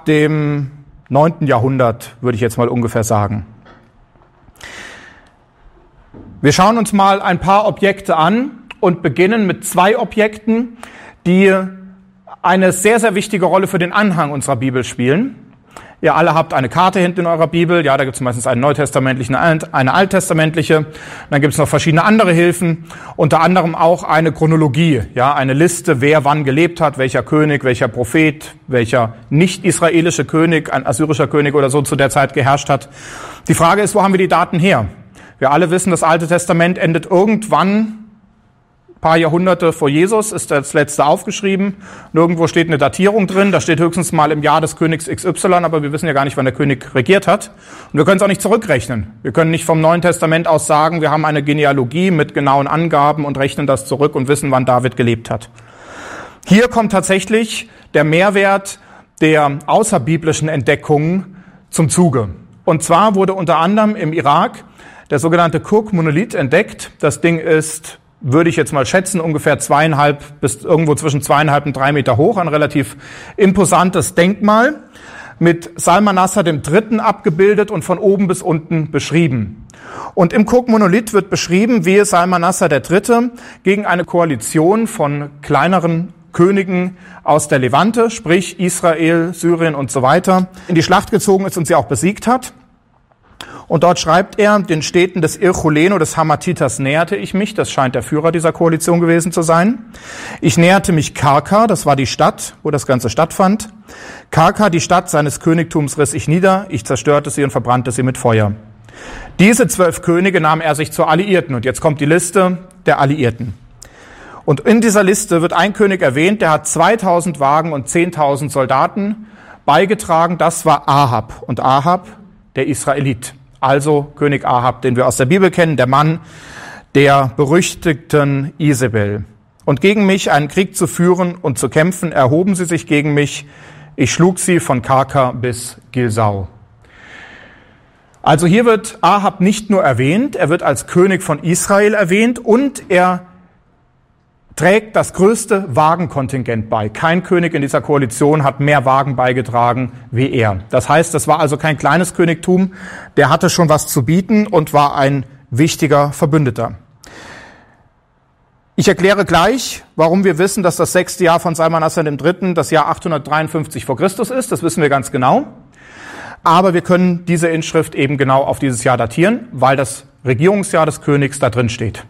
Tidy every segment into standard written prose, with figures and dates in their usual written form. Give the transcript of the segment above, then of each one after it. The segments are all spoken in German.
dem 9. Jahrhundert, würde ich jetzt mal ungefähr sagen. Wir schauen uns mal ein paar Objekte an und beginnen mit 2 Objekten, die eine sehr, sehr wichtige Rolle für den Anhang unserer Bibel spielen. Ihr alle habt eine Karte hinten in eurer Bibel. Ja, da gibt es meistens eine neutestamentliche, eine alttestamentliche. Dann gibt es noch verschiedene andere Hilfen, unter anderem auch eine Chronologie, ja, eine Liste, wer wann gelebt hat, welcher König, welcher Prophet, welcher nicht-israelische König, ein assyrischer König oder so zu der Zeit geherrscht hat. Die Frage ist, wo haben wir die Daten her? Wir alle wissen, das Alte Testament endet irgendwann ein paar Jahrhunderte vor Jesus, ist das letzte aufgeschrieben. Nirgendwo steht eine Datierung drin, da steht höchstens mal im Jahr des Königs XY, aber wir wissen ja gar nicht, wann der König regiert hat. Und wir können es auch nicht zurückrechnen. Wir können nicht vom Neuen Testament aus sagen, wir haben eine Genealogie mit genauen Angaben und rechnen das zurück und wissen, wann David gelebt hat. Hier kommt tatsächlich der Mehrwert der außerbiblischen Entdeckungen zum Zuge. Und zwar wurde unter anderem im Irak der sogenannte Kurk-Monolith entdeckt. Das Ding ist, würde ich jetzt mal schätzen, ungefähr 2,5 bis irgendwo zwischen 2,5 und 3 Meter hoch. Ein relativ imposantes Denkmal mit Salmanassar III. Abgebildet und von oben bis unten beschrieben. Und im Kurk-Monolith wird beschrieben, wie Salmanassar III. Gegen eine Koalition von kleineren Königen aus der Levante, sprich Israel, Syrien und so weiter, in die Schlacht gezogen ist und sie auch besiegt hat. Und dort schreibt er, den Städten des Irchuleno, des Hammatitas, näherte ich mich. Das scheint der Führer dieser Koalition gewesen zu sein. Ich näherte mich Karka, das war die Stadt, wo das Ganze stattfand. Karka, die Stadt seines Königtums, riss ich nieder. Ich zerstörte sie und verbrannte sie mit Feuer. Diese 12 Könige nahm er sich zu Alliierten. Und jetzt kommt die Liste der Alliierten. Und in dieser Liste wird ein König erwähnt, der hat 2000 Wagen und 10.000 Soldaten beigetragen. Das war Ahab. Und Ahab, der Israelit. Also König Ahab, den wir aus der Bibel kennen, der Mann der berüchtigten Isabel. Und gegen mich einen Krieg zu führen und zu kämpfen, erhoben sie sich gegen mich. Ich schlug sie von Karka bis Gilsau. Also hier wird Ahab nicht nur erwähnt, er wird als König von Israel erwähnt und er trägt das größte Wagenkontingent bei. Kein König in dieser Koalition hat mehr Wagen beigetragen wie er. Das heißt, das war also kein kleines Königtum, der hatte schon was zu bieten und war ein wichtiger Verbündeter. Ich erkläre gleich, warum wir wissen, dass das 6. Jahr von Salmanassar III. Das Jahr 853 vor Christus ist. Das wissen wir ganz genau. Aber wir können diese Inschrift eben genau auf dieses Jahr datieren, weil das Regierungsjahr des Königs da drin steht.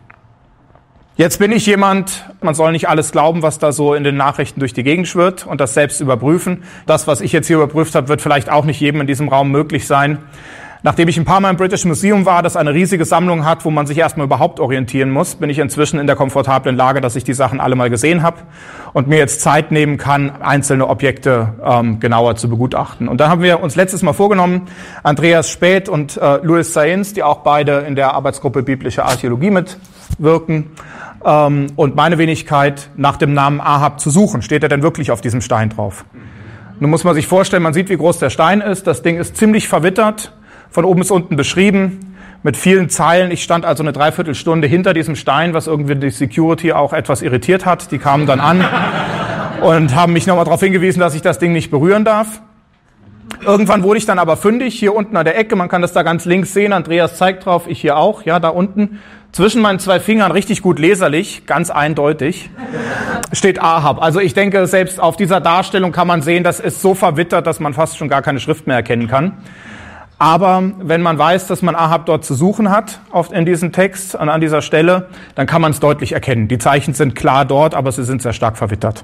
Jetzt bin ich jemand, man soll nicht alles glauben, was da so in den Nachrichten durch die Gegend schwirrt und das selbst überprüfen. Das, was ich jetzt hier überprüft habe, wird vielleicht auch nicht jedem in diesem Raum möglich sein. Nachdem ich ein paar Mal im British Museum war, das eine riesige Sammlung hat, wo man sich erstmal überhaupt orientieren muss, bin ich inzwischen in der komfortablen Lage, dass ich die Sachen alle mal gesehen habe und mir jetzt Zeit nehmen kann, einzelne Objekte genauer zu begutachten. Und da haben wir uns letztes Mal vorgenommen, Andreas Späth und Louis Sainz, die auch beide in der Arbeitsgruppe Biblische Archäologie mitwirken, und meine Wenigkeit nach dem Namen Ahab zu suchen. Steht er denn wirklich auf diesem Stein drauf? Nun muss man sich vorstellen, man sieht, wie groß der Stein ist. Das Ding ist ziemlich verwittert, von oben bis unten beschrieben, mit vielen Zeilen. Ich stand also eine Dreiviertelstunde hinter diesem Stein, was irgendwie die Security auch etwas irritiert hat. Die kamen dann an und haben mich nochmal darauf hingewiesen, dass ich das Ding nicht berühren darf. Irgendwann wurde ich dann aber fündig, hier unten an der Ecke, man kann das da ganz links sehen, Andreas zeigt drauf, ich hier auch, ja, da unten. Zwischen meinen 2 Fingern, richtig gut leserlich, ganz eindeutig, steht Ahab. Also ich denke, selbst auf dieser Darstellung kann man sehen, das ist so verwittert, dass man fast schon gar keine Schrift mehr erkennen kann. Aber wenn man weiß, dass man Ahab dort zu suchen hat, oft in diesem Text, an dieser Stelle, dann kann man es deutlich erkennen. Die Zeichen sind klar dort, aber sie sind sehr stark verwittert.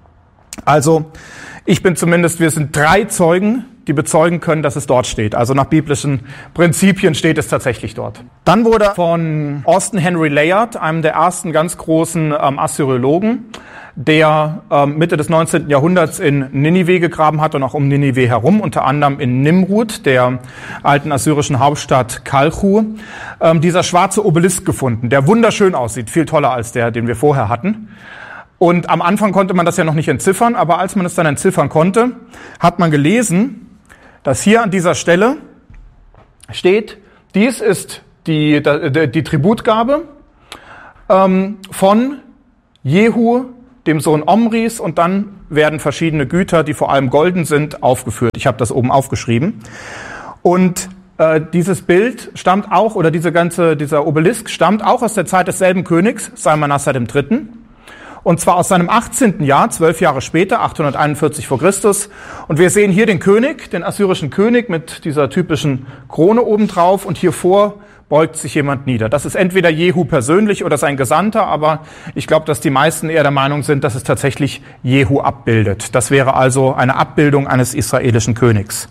Also, wir sind 3 Zeugen, die bezeugen können, dass es dort steht. Also nach biblischen Prinzipien steht es tatsächlich dort. Dann wurde von Austin Henry Layard, einem der ersten ganz großen Assyriologen, der Mitte des 19. Jahrhunderts in Ninive gegraben hat und auch um Ninive herum, unter anderem in Nimrud, der alten assyrischen Hauptstadt Kalchu, dieser schwarze Obelisk gefunden, der wunderschön aussieht, viel toller als der, den wir vorher hatten. Und am Anfang konnte man das ja noch nicht entziffern, aber als man es dann entziffern konnte, hat man gelesen, dass hier an dieser Stelle steht, dies ist die Tributgabe von Jehu, dem Sohn Omris, und dann werden verschiedene Güter, die vor allem golden sind, aufgeführt. Ich habe das oben aufgeschrieben. Und dieses Bild stammt auch, oder dieser Obelisk stammt auch aus der Zeit desselben Königs, Salmanassar III., und zwar aus seinem 18. Jahr, 12 Jahre später, 841 vor Christus. Und wir sehen hier den König, den assyrischen König mit dieser typischen Krone obendrauf, und hier vor beugt sich jemand nieder. Das ist entweder Jehu persönlich oder sein Gesandter, aber ich glaube, dass die meisten eher der Meinung sind, dass es tatsächlich Jehu abbildet. Das wäre also eine Abbildung eines israelischen Königs.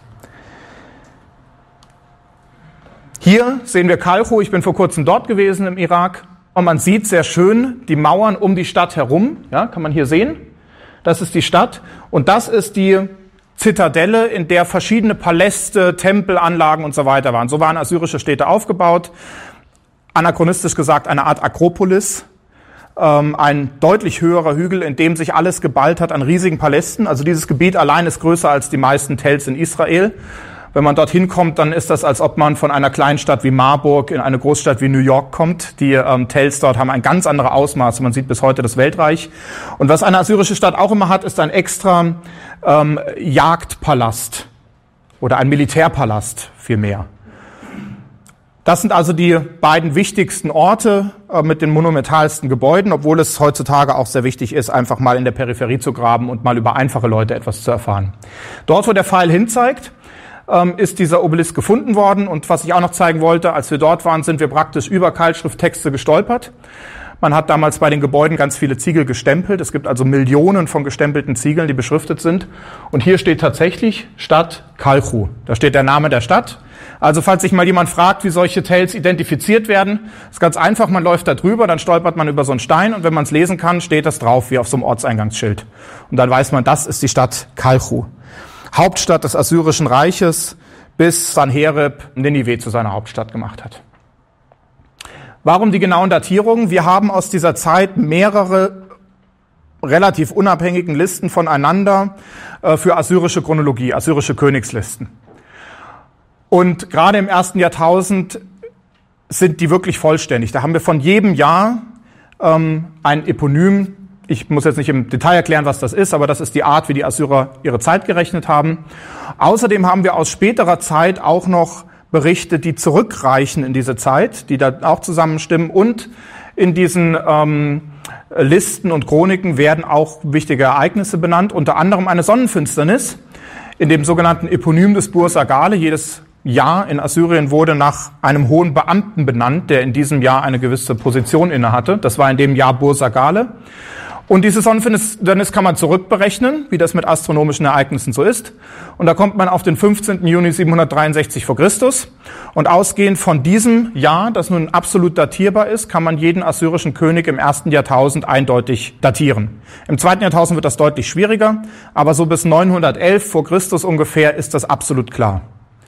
Hier sehen wir Kalchu. Ich bin vor kurzem dort gewesen im Irak. Und man sieht sehr schön die Mauern um die Stadt herum. Ja, kann man hier sehen. Das ist die Stadt. Und das ist die Zitadelle, in der verschiedene Paläste, Tempelanlagen und so weiter waren. So waren assyrische Städte aufgebaut. Anachronistisch gesagt eine Art Akropolis. Ein deutlich höherer Hügel, in dem sich alles geballt hat an riesigen Palästen. Also dieses Gebiet allein ist größer als die meisten Tells in Israel. Wenn man dorthin kommt, dann ist das, als ob man von einer Kleinstadt wie Marburg in eine Großstadt wie New York kommt. Die Tells dort haben ein ganz andere Ausmaße. Man sieht bis heute das Weltreich. Und was eine assyrische Stadt auch immer hat, ist ein extra Jagdpalast oder ein Militärpalast vielmehr. Das sind also die beiden wichtigsten Orte mit den monumentalsten Gebäuden, obwohl es heutzutage auch sehr wichtig ist, einfach mal in der Peripherie zu graben und mal über einfache Leute etwas zu erfahren. Dort, wo der Pfeil hinzeigt, ist dieser Obelisk gefunden worden. Und was ich auch noch zeigen wollte, als wir dort waren, sind wir praktisch über Keilschrifttexte gestolpert. Man hat damals bei den Gebäuden ganz viele Ziegel gestempelt. Es gibt also Millionen von gestempelten Ziegeln, die beschriftet sind. Und hier steht tatsächlich Stadt Kalchu. Da steht der Name der Stadt. Also falls sich mal jemand fragt, wie solche Tells identifiziert werden, ist ganz einfach. Man läuft da drüber, dann stolpert man über so einen Stein, und wenn man es lesen kann, steht das drauf, wie auf so einem Ortseingangsschild. Und dann weiß man, das ist die Stadt Kalchu. Hauptstadt des Assyrischen Reiches, bis Sanherib Ninive zu seiner Hauptstadt gemacht hat. Warum die genauen Datierungen? Wir haben aus dieser Zeit mehrere relativ unabhängigen Listen voneinander für assyrische Chronologie, assyrische Königslisten. Und gerade im 1. Jahrtausend sind die wirklich vollständig. Da haben wir von jedem Jahr ein Eponym. Ich muss jetzt nicht im Detail erklären, was das ist, aber das ist die Art, wie die Assyrer ihre Zeit gerechnet haben. Außerdem haben wir aus späterer Zeit auch noch Berichte, die zurückreichen in diese Zeit, die da auch zusammenstimmen. Und in diesen Listen und Chroniken werden auch wichtige Ereignisse benannt, unter anderem eine Sonnenfinsternis in dem sogenannten Eponym des Bur-Sagale. Jedes Jahr in Assyrien wurde nach einem hohen Beamten benannt, der in diesem Jahr eine gewisse Position innehatte. Das war in dem Jahr Bur-Sagale. Und diese Sonnenfinsternis kann man zurückberechnen, wie das mit astronomischen Ereignissen so ist. Und da kommt man auf den 15. Juni 763 vor Christus. Und ausgehend von diesem Jahr, das nun absolut datierbar ist, kann man jeden assyrischen König im 1. Jahrtausend eindeutig datieren. Im 2. Jahrtausend wird das deutlich schwieriger, aber so bis 911 vor Christus ungefähr ist das absolut klar.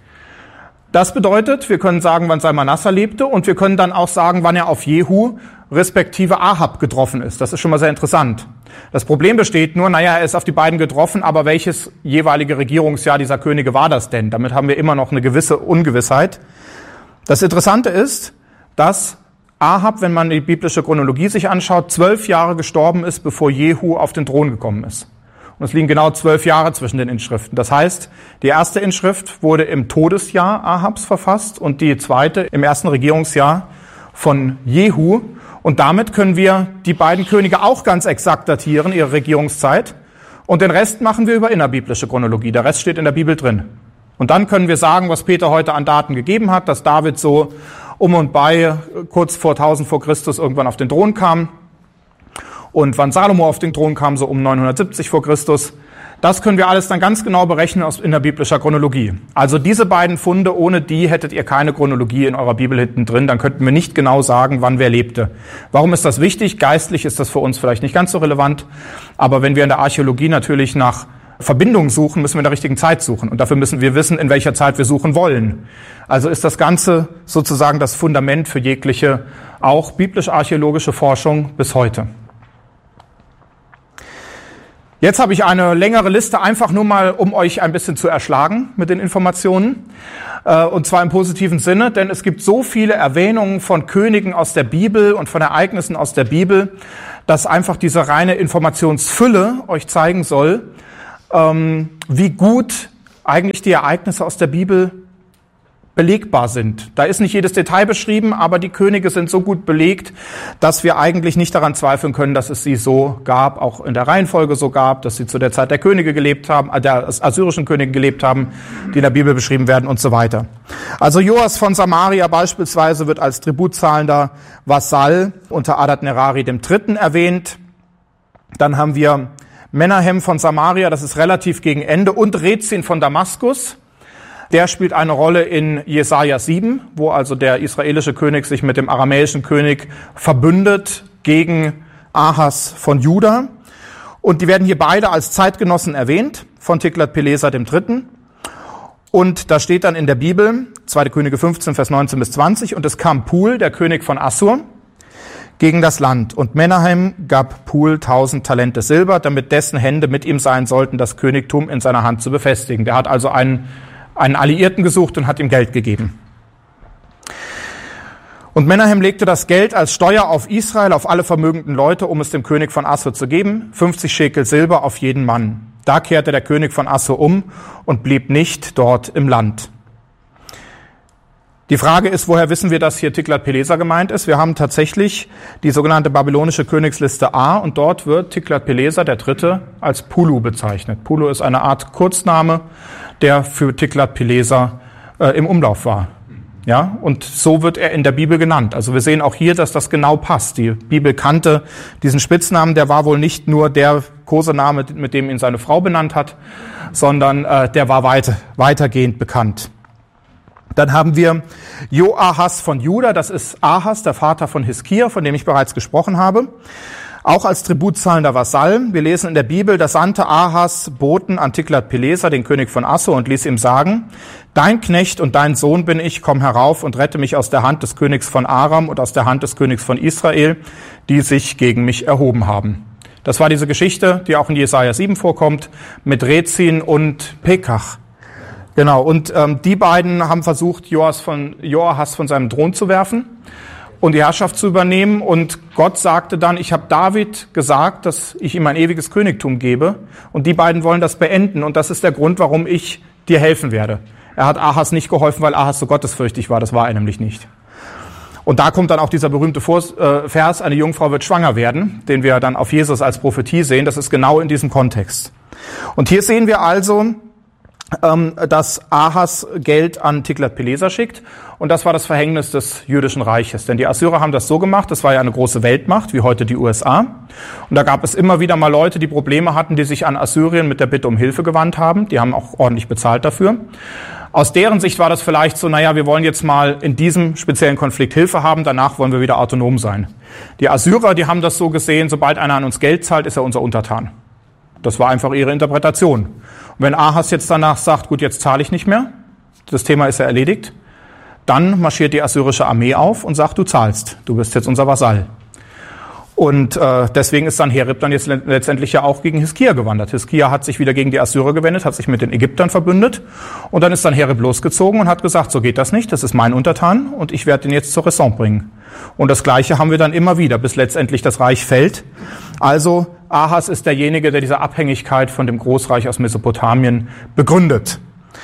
Das bedeutet, wir können sagen, wann Salmanassar lebte, und wir können dann auch sagen, wann er auf Jehu respektive Ahab getroffen ist. Das ist schon mal sehr interessant. Das Problem besteht nur, er ist auf die beiden getroffen, aber welches jeweilige Regierungsjahr dieser Könige war das denn? Damit haben wir immer noch eine gewisse Ungewissheit. Das Interessante ist, dass Ahab, wenn man die biblische Chronologie sich anschaut, 12 Jahre gestorben ist, bevor Jehu auf den Thron gekommen ist. Und es liegen genau 12 Jahre zwischen den Inschriften. Das heißt, die erste Inschrift wurde im Todesjahr Ahabs verfasst und die zweite im ersten Regierungsjahr von Jehu. Und damit können wir die beiden Könige auch ganz exakt datieren, ihre Regierungszeit. Und den Rest machen wir über innerbiblische Chronologie. Der Rest steht in der Bibel drin. Und dann können wir sagen, was Peter heute an Daten gegeben hat, dass David so um und bei kurz vor 1000 vor Christus irgendwann auf den Thron kam. Und wann Salomo auf den Thron kam, so um 970 vor Christus. Das können wir alles dann ganz genau berechnen aus innerbiblischer Chronologie. Also diese beiden Funde, ohne die hättet ihr keine Chronologie in eurer Bibel hinten drin. Dann könnten wir nicht genau sagen, wann wer lebte. Warum ist das wichtig? Geistlich ist das für uns vielleicht nicht ganz so relevant. Aber wenn wir in der Archäologie natürlich nach Verbindungen suchen, müssen wir in der richtigen Zeit suchen. Und dafür müssen wir wissen, in welcher Zeit wir suchen wollen. Also ist das Ganze sozusagen das Fundament für jegliche, auch biblisch-archäologische Forschung bis heute. Jetzt habe ich eine längere Liste, einfach nur mal, um euch ein bisschen zu erschlagen mit den Informationen. Und zwar im positiven Sinne, denn es gibt so viele Erwähnungen von Königen aus der Bibel und von Ereignissen aus der Bibel, dass einfach diese reine Informationsfülle euch zeigen soll, wie gut eigentlich die Ereignisse aus der Bibel belegbar sind. Da ist nicht jedes Detail beschrieben, aber die Könige sind so gut belegt, dass wir eigentlich nicht daran zweifeln können, dass es sie so gab, auch in der Reihenfolge so gab, dass sie zu der Zeit der Könige gelebt haben, der assyrischen Könige gelebt haben, die in der Bibel beschrieben werden und so weiter. Also Joas von Samaria beispielsweise wird als tributzahlender Vasall unter Adad-Nerari III. Erwähnt. Dann haben wir Menahem von Samaria, das ist relativ gegen Ende, und Rezin von Damaskus. Der spielt eine Rolle in Jesaja 7, wo also der israelische König sich mit dem aramäischen König verbündet gegen Ahas von Juda. Und die werden hier beide als Zeitgenossen erwähnt, von Tiglat-Pileser III. Und da steht dann in der Bibel, 2. Könige 15, Vers 19 bis 20, und es kam Pul, der König von Assur, gegen das Land. Und Menahem gab Pul 1000 Talente Silber, damit dessen Hände mit ihm sein sollten, das Königtum in seiner Hand zu befestigen. Der hat also einen Alliierten gesucht und hat ihm Geld gegeben. Und Menahem legte das Geld als Steuer auf Israel, auf alle vermögenden Leute, um es dem König von Assur zu geben, 50 Schekel Silber auf jeden Mann. Da kehrte der König von Assur um und blieb nicht dort im Land. Die Frage ist, woher wissen wir, dass hier Tiglat-Pileser gemeint ist? Wir haben tatsächlich die sogenannte babylonische Königsliste A und dort wird Tiglat-Pileser III. Als Pulu bezeichnet. Pulu ist eine Art Kurzname, der für Tiglat-Pileser im Umlauf war. Ja, und so wird er in der Bibel genannt. Also wir sehen auch hier, dass das genau passt. Die Bibel kannte diesen Spitznamen, der war wohl nicht nur der Kosename, mit dem ihn seine Frau benannt hat, sondern der war weitergehend bekannt. Dann haben wir Joahas von Juda, das ist Ahas, der Vater von Hiskia, von dem ich bereits gesprochen habe, auch als tributzahlender Vasall. Wir lesen in der Bibel, da sandte Ahas Boten an Tiglat-Pileser, den König von Assur, und ließ ihm sagen, dein Knecht und dein Sohn bin ich, komm herauf und rette mich aus der Hand des Königs von Aram und aus der Hand des Königs von Israel, die sich gegen mich erhoben haben. Das war diese Geschichte, die auch in Jesaja 7 vorkommt, mit Rezin und Pekach. Genau, und die beiden haben versucht, Joahas von seinem Thron zu werfen und die Herrschaft zu übernehmen. Und Gott sagte dann, ich habe David gesagt, dass ich ihm ein ewiges Königtum gebe. Und die beiden wollen das beenden. Und das ist der Grund, warum ich dir helfen werde. Er hat Ahas nicht geholfen, weil Ahas so gottesfürchtig war. Das war er nämlich nicht. Und da kommt dann auch dieser berühmte Vers, eine Jungfrau wird schwanger werden, den wir dann auf Jesus als Prophetie sehen. Das ist genau in diesem Kontext. Und hier sehen wir also, dass Ahas Geld an Tiglat-Pileser schickt. Und das war das Verhängnis des jüdischen Reiches. Denn die Assyrer haben das so gemacht, das war ja eine große Weltmacht, wie heute die USA. Und da gab es immer wieder mal Leute, die Probleme hatten, die sich an Assyrien mit der Bitte um Hilfe gewandt haben. Die haben auch ordentlich bezahlt dafür. Aus deren Sicht war das vielleicht so, wir wollen jetzt mal in diesem speziellen Konflikt Hilfe haben, danach wollen wir wieder autonom sein. Die Assyrer, die haben das so gesehen, sobald einer an uns Geld zahlt, ist er unser Untertan. Das war einfach ihre Interpretation. Und wenn Ahas jetzt danach sagt, gut, jetzt zahle ich nicht mehr, das Thema ist ja erledigt, dann marschiert die assyrische Armee auf und sagt, du zahlst, du bist jetzt unser Vasall. Und deswegen ist Sanherib dann jetzt letztendlich ja auch gegen Hiskia gewandert. Hiskia hat sich wieder gegen die Assyrer gewendet, hat sich mit den Ägyptern verbündet und dann ist Sanherib losgezogen und hat gesagt, so geht das nicht, das ist mein Untertan und ich werde den jetzt zur Raison bringen. Und das Gleiche haben wir dann immer wieder, bis letztendlich das Reich fällt. Also Ahas ist derjenige, der diese Abhängigkeit von dem Großreich aus Mesopotamien begründet.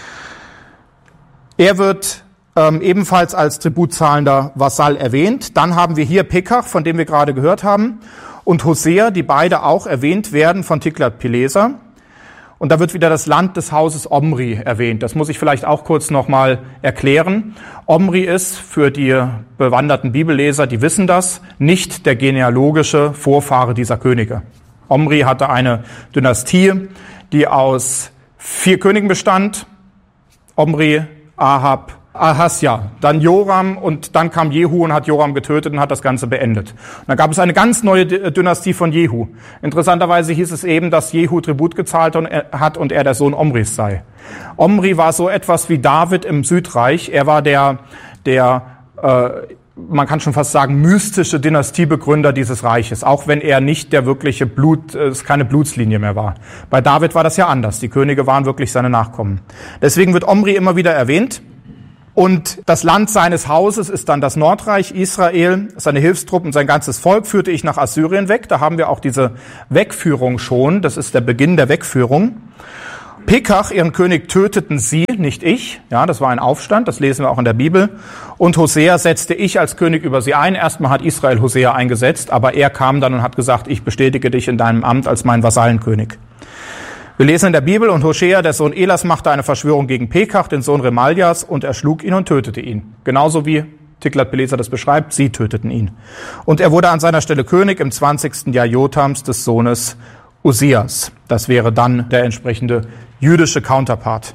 Er wird ebenfalls als tributzahlender Vasall erwähnt. Dann haben wir hier Pekach, von dem wir gerade gehört haben, und Hosea, die beide auch erwähnt werden von Tiglat-Pileser. Und da wird wieder das Land des Hauses Omri erwähnt. Das muss ich vielleicht auch kurz nochmal erklären. Omri ist für die bewanderten Bibelleser, die wissen das, nicht der genealogische Vorfahre dieser Könige. Omri hatte eine Dynastie, die aus 4 Königen bestand. Omri, Ahab, Ahasja, dann Joram und dann kam Jehu und hat Joram getötet und hat das Ganze beendet. Und dann gab es eine ganz neue Dynastie von Jehu. Interessanterweise hieß es eben, dass Jehu Tribut gezahlt hat und er der Sohn Omris sei. Omri war so etwas wie David im Südreich. Er war der man kann schon fast sagen, mystische Dynastiebegründer dieses Reiches, auch wenn er nicht der wirkliche keine Blutslinie mehr war. Bei David war das ja anders. Die Könige waren wirklich seine Nachkommen. Deswegen wird Omri immer wieder erwähnt. Und das Land seines Hauses ist dann das Nordreich Israel. Seine Hilfstruppen, sein ganzes Volk führte ich nach Assyrien weg. Da haben wir auch diese Wegführung schon. Das ist der Beginn der Wegführung. Pekach, ihren König, töteten sie, nicht ich. Ja, das war ein Aufstand, das lesen wir auch in der Bibel. Und Hosea setzte ich als König über sie ein. Erstmal hat Israel Hosea eingesetzt, aber er kam dann und hat gesagt, ich bestätige dich in deinem Amt als mein Vasallenkönig. Wir lesen in der Bibel, und Hosea, der Sohn Elas, machte eine Verschwörung gegen Pekach, den Sohn Remaljas, und erschlug ihn und tötete ihn. Genauso wie Tiglat-Pileser das beschreibt, sie töteten ihn. Und er wurde an seiner Stelle König im 20. Jahr Jotams des Sohnes Uzias. Das wäre dann der entsprechende jüdische Counterpart.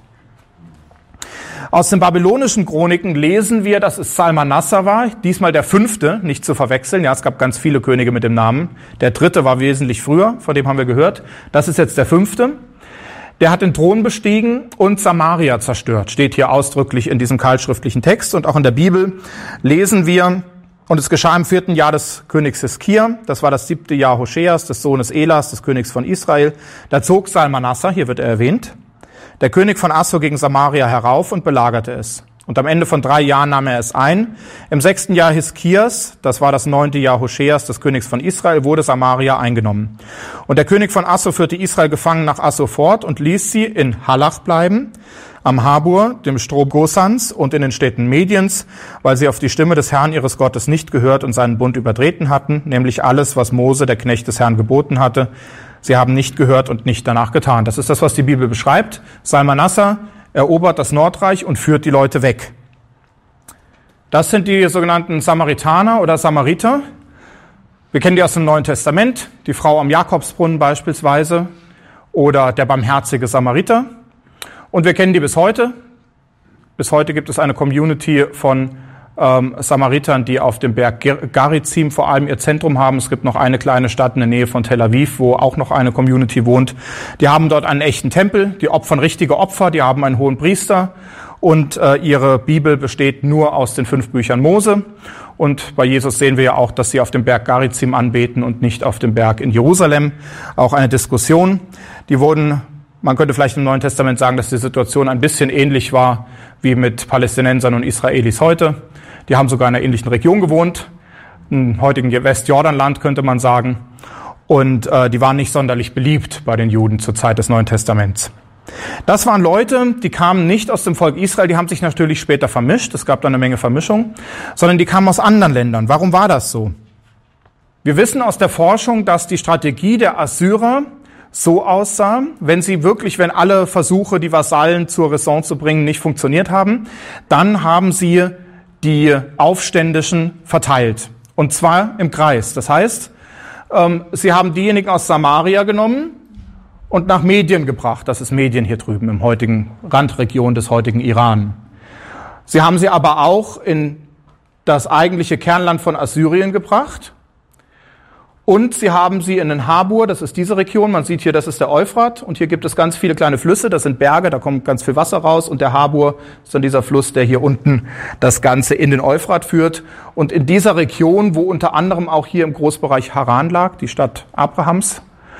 Aus den babylonischen Chroniken lesen wir, dass es Salmanassar war, diesmal der 5., nicht zu verwechseln. Ja, es gab ganz viele Könige mit dem Namen. Der 3. war wesentlich früher, von dem haben wir gehört. Das ist jetzt der 5. Der hat den Thron bestiegen und Samaria zerstört. Steht hier ausdrücklich in diesem keilschriftlichen Text. Und auch in der Bibel lesen wir, und es geschah im 4. Jahr des Königs Hiskia, das war das 7. Jahr Hoscheas, des Sohnes Elas, des Königs von Israel. Da zog Salmanassar, hier wird er erwähnt, der König von Assur, gegen Samaria herauf und belagerte es. Und am Ende von 3 Jahren nahm er es ein. Im 6. Jahr Hiskias, das war das 9. Jahr Hoscheas, des Königs von Israel, wurde Samaria eingenommen. Und der König von Assur führte Israel gefangen nach Assur fort und ließ sie in Halach bleiben, am Habur, dem Strom Gosans, und in den Städten Mediens, weil sie auf die Stimme des Herrn ihres Gottes nicht gehört und seinen Bund übertreten hatten, nämlich alles, was Mose, der Knecht des Herrn, geboten hatte. Sie haben nicht gehört und nicht danach getan. Das ist das, was die Bibel beschreibt. Salmanassar erobert das Nordreich und führt die Leute weg. Das sind die sogenannten Samaritaner oder Samariter. Wir kennen die aus dem Neuen Testament, die Frau am Jakobsbrunnen beispielsweise oder der barmherzige Samariter. Und wir kennen die bis heute. Bis heute gibt es eine Community von Samaritern, die auf dem Berg Garizim vor allem ihr Zentrum haben. Es gibt noch eine kleine Stadt in der Nähe von Tel Aviv, wo auch noch eine Community wohnt. Die haben dort einen echten Tempel, die opfern richtige Opfer, die haben einen hohen Priester und ihre Bibel besteht nur aus den 5 Büchern Mose. Und bei Jesus sehen wir ja auch, dass sie auf dem Berg Garizim anbeten und nicht auf dem Berg in Jerusalem. Auch eine Diskussion. Die wurden, man könnte vielleicht im Neuen Testament sagen, dass die Situation ein bisschen ähnlich war wie mit Palästinensern und Israelis heute. Die haben sogar in einer ähnlichen Region gewohnt, im heutigen Westjordanland könnte man sagen. Und die waren nicht sonderlich beliebt bei den Juden zur Zeit des Neuen Testaments. Das waren Leute, die kamen nicht aus dem Volk Israel, die haben sich natürlich später vermischt, es gab da eine Menge Vermischung, sondern die kamen aus anderen Ländern. Warum war das so? Wir wissen aus der Forschung, dass die Strategie der Assyrer so aussah, wenn alle Versuche, die Vasallen zur Raison zu bringen, nicht funktioniert haben, dann haben sie die Aufständischen verteilt. Und zwar im Kreis. Das heißt, sie haben diejenigen aus Samaria genommen und nach Medien gebracht. Das ist Medien hier drüben im heutigen Randregion des heutigen Iran. Sie haben sie aber auch in das eigentliche Kernland von Assyrien gebracht. Und sie haben sie in den Habur, das ist diese Region, man sieht hier, das ist der Euphrat, und hier gibt es ganz viele kleine Flüsse, das sind Berge, da kommt ganz viel Wasser raus, und der Habur ist dann dieser Fluss, der hier unten das Ganze in den Euphrat führt. Und in dieser Region, wo unter anderem auch hier im Großbereich Haran lag, die Stadt Abrahams,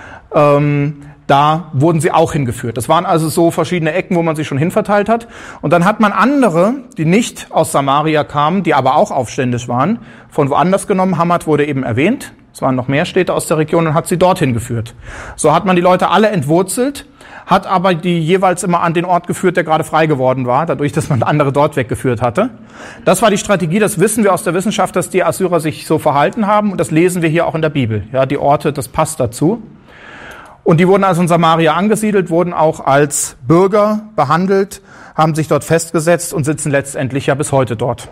da wurden sie auch hingeführt. Das waren also so verschiedene Ecken, wo man sie schon hinverteilt hat. Und dann hat man andere, die nicht aus Samaria kamen, die aber auch aufständisch waren, von woanders genommen. Hamad wurde eben erwähnt. Es waren noch mehr Städte aus der Region und hat sie dorthin geführt. So hat man die Leute alle entwurzelt, hat aber die jeweils immer an den Ort geführt, der gerade frei geworden war, dadurch, dass man andere dort weggeführt hatte. Das war die Strategie, das wissen wir aus der Wissenschaft, dass die Assyrer sich so verhalten haben, und das lesen wir hier auch in der Bibel. Ja, die Orte, das passt dazu. Und die wurden also in Samaria angesiedelt, wurden auch als Bürger behandelt, haben sich dort festgesetzt und sitzen letztendlich ja bis heute dort.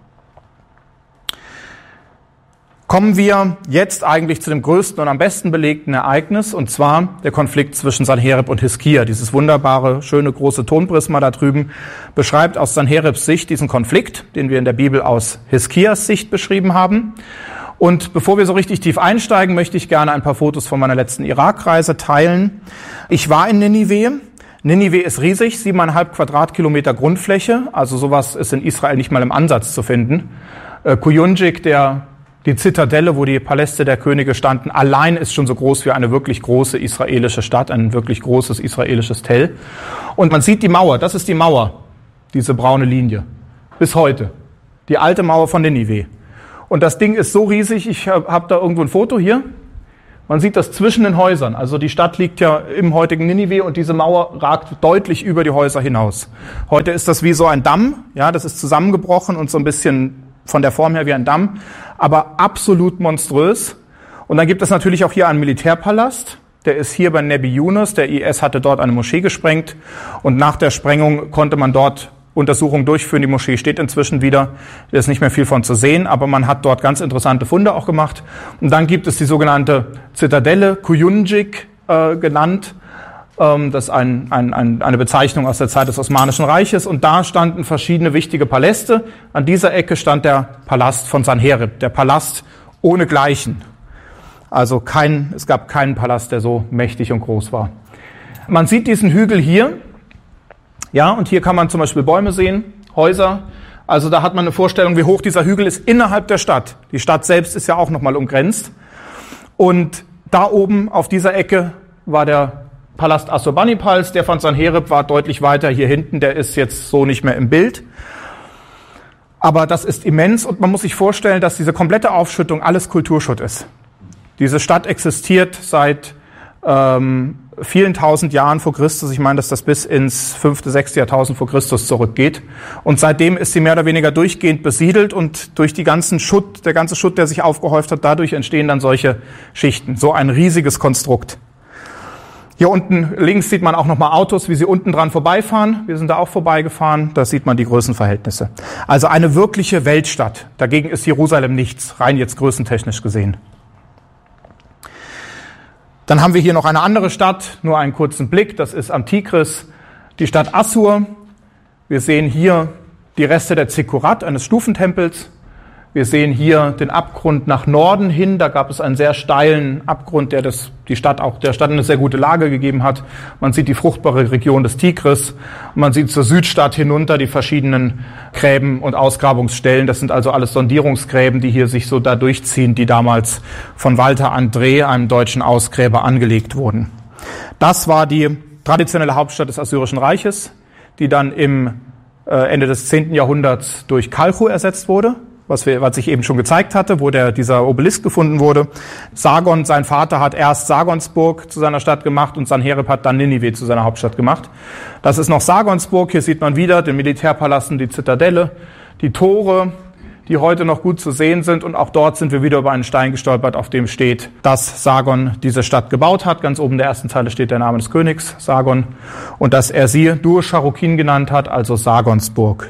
Kommen wir jetzt eigentlich zu dem größten und am besten belegten Ereignis, und zwar der Konflikt zwischen Sanherib und Hiskia. Dieses wunderbare, schöne, große Tonprisma da drüben beschreibt aus Sanheribs Sicht diesen Konflikt, den wir in der Bibel aus Hiskias Sicht beschrieben haben. Und bevor wir so richtig tief einsteigen, möchte ich gerne ein paar Fotos von meiner letzten Irakreise teilen. Ich war in Ninive. Ninive ist riesig, 7,5 Quadratkilometer Grundfläche. Also sowas ist in Israel nicht mal im Ansatz zu finden. Kuyunjik, die Zitadelle, wo die Paläste der Könige standen, allein ist schon so groß wie eine wirklich große israelische Stadt, ein wirklich großes israelisches Tell. Und man sieht die Mauer, das ist die Mauer, diese braune Linie, bis heute. Die alte Mauer von Ninive. Und das Ding ist so riesig, ich habe da irgendwo ein Foto hier. Man sieht das zwischen den Häusern. Also die Stadt liegt ja im heutigen Ninive und diese Mauer ragt deutlich über die Häuser hinaus. Heute ist das wie so ein Damm, ja, das ist zusammengebrochen und so ein bisschen von der Form her wie ein Damm, aber absolut monströs. Und dann gibt es natürlich auch hier einen Militärpalast. Der ist hier bei Nebi Yunus. Der IS hatte dort eine Moschee gesprengt und nach der Sprengung konnte man dort Untersuchungen durchführen. Die Moschee steht inzwischen wieder. Da ist nicht mehr viel von zu sehen, aber man hat dort ganz interessante Funde auch gemacht. Und dann gibt es die sogenannte Zitadelle, Kuyunjik genannt. Das ist eine Bezeichnung aus der Zeit des Osmanischen Reiches. Und da standen verschiedene wichtige Paläste. An dieser Ecke stand der Palast von Sanherib, der Palast ohnegleichen. Also es gab keinen Palast, der so mächtig und groß war. Man sieht diesen Hügel hier. Ja, und hier kann man zum Beispiel Bäume sehen, Häuser. Also da hat man eine Vorstellung, wie hoch dieser Hügel ist innerhalb der Stadt. Die Stadt selbst ist ja auch nochmal umgrenzt. Und da oben auf dieser Ecke war der Palast Assurbanipals. Der von Sanherib war deutlich weiter hier hinten. Der ist jetzt so nicht mehr im Bild. Aber das ist immens und man muss sich vorstellen, dass diese komplette Aufschüttung alles Kulturschutt ist. Diese Stadt existiert seit vielen tausend Jahren vor Christus. Ich meine, dass das bis ins 5., 6. Jahrtausend vor Christus zurückgeht. Und seitdem ist sie mehr oder weniger durchgehend besiedelt und durch der ganze Schutt, der sich aufgehäuft hat, dadurch entstehen dann solche Schichten. So ein riesiges Konstrukt. Hier unten links sieht man auch nochmal Autos, wie sie unten dran vorbeifahren. Wir sind da auch vorbeigefahren. Da sieht man die Größenverhältnisse. Also eine wirkliche Weltstadt. Dagegen ist Jerusalem nichts, rein jetzt größentechnisch gesehen. Dann haben wir hier noch eine andere Stadt, nur einen kurzen Blick, das ist am Tigris, die Stadt Assur. Wir sehen hier die Reste der Zikkurat, eines Stufentempels. Wir sehen hier den Abgrund nach Norden hin, da gab es einen sehr steilen Abgrund, der der Stadt eine sehr gute Lage gegeben hat. Man sieht die fruchtbare Region des Tigris, man sieht zur Südstadt hinunter die verschiedenen Gräben und Ausgrabungsstellen. Das sind also alles Sondierungsgräben, die hier sich so da durchziehen, die damals von Walter André, einem deutschen Ausgräber, angelegt wurden. Das war die traditionelle Hauptstadt des Assyrischen Reiches, die dann im Ende des 10. Jahrhunderts durch Kalchu ersetzt wurde. Was ich eben schon gezeigt hatte, wo dieser Obelisk gefunden wurde. Sargon, sein Vater, hat erst Sargonsburg zu seiner Stadt gemacht und Sanherib hat dann Ninive zu seiner Hauptstadt gemacht. Das ist noch Sargonsburg. Hier sieht man wieder den Militärpalast und die Zitadelle, die Tore, die heute noch gut zu sehen sind. Und auch dort sind wir wieder über einen Stein gestolpert, auf dem steht, dass Sargon diese Stadt gebaut hat. Ganz oben in der ersten Zeile steht der Name des Königs, Sargon. Und dass er sie Dur-Sharukin genannt hat, also Sargonsburg.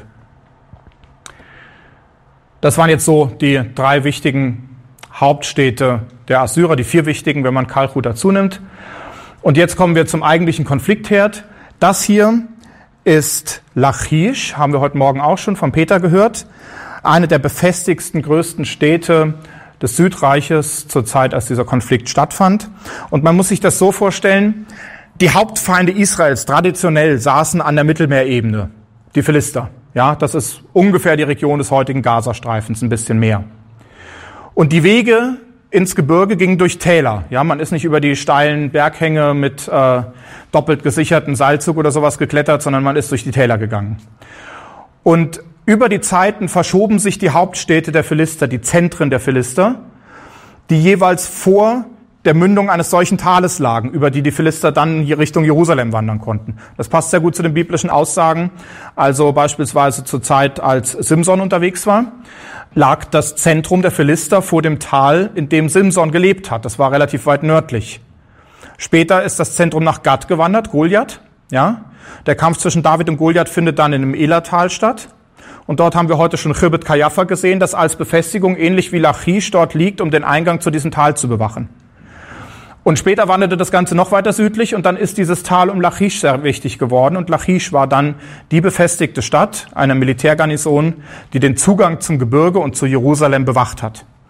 Das waren jetzt so die 3 wichtigen Hauptstädte der Assyrer, die 4 wichtigen, wenn man Kalchu dazu nimmt. Und jetzt kommen wir zum eigentlichen Konfliktherd. Das hier ist Lachish, haben wir heute Morgen auch schon von Peter gehört. Eine der befestigsten, größten Städte des Südreiches zur Zeit, als dieser Konflikt stattfand. Und man muss sich das so vorstellen, die Hauptfeinde Israels traditionell saßen an der Mittelmeerebene, die Philister. Ja, das ist ungefähr die Region des heutigen Gazastreifens, ein bisschen mehr. Und die Wege ins Gebirge gingen durch Täler. Ja, man ist nicht über die steilen Berghänge mit doppelt gesicherten Seilzug oder sowas geklettert, sondern man ist durch die Täler gegangen. Und über die Zeiten verschoben sich die Hauptstädte der Philister, die Zentren der Philister, die jeweils vor der Mündung eines solchen Tales lagen, über die Philister dann Richtung Jerusalem wandern konnten. Das passt sehr gut zu den biblischen Aussagen. Also beispielsweise zur Zeit, als Simson unterwegs war, lag das Zentrum der Philister vor dem Tal, in dem Simson gelebt hat. Das war relativ weit nördlich. Später ist das Zentrum nach Gad gewandert, Goliath. Ja, der Kampf zwischen David und Goliath findet dann in dem Elatal statt. Und dort haben wir heute schon Chibet Kajaffa gesehen, das als Befestigung ähnlich wie Lachish dort liegt, um den Eingang zu diesem Tal zu bewachen. Und später wanderte das Ganze noch weiter südlich und dann ist dieses Tal um Lachish sehr wichtig geworden. Und Lachish war dann die befestigte Stadt, eine Militärgarnison, die den Zugang zum Gebirge und zu Jerusalem bewacht hat.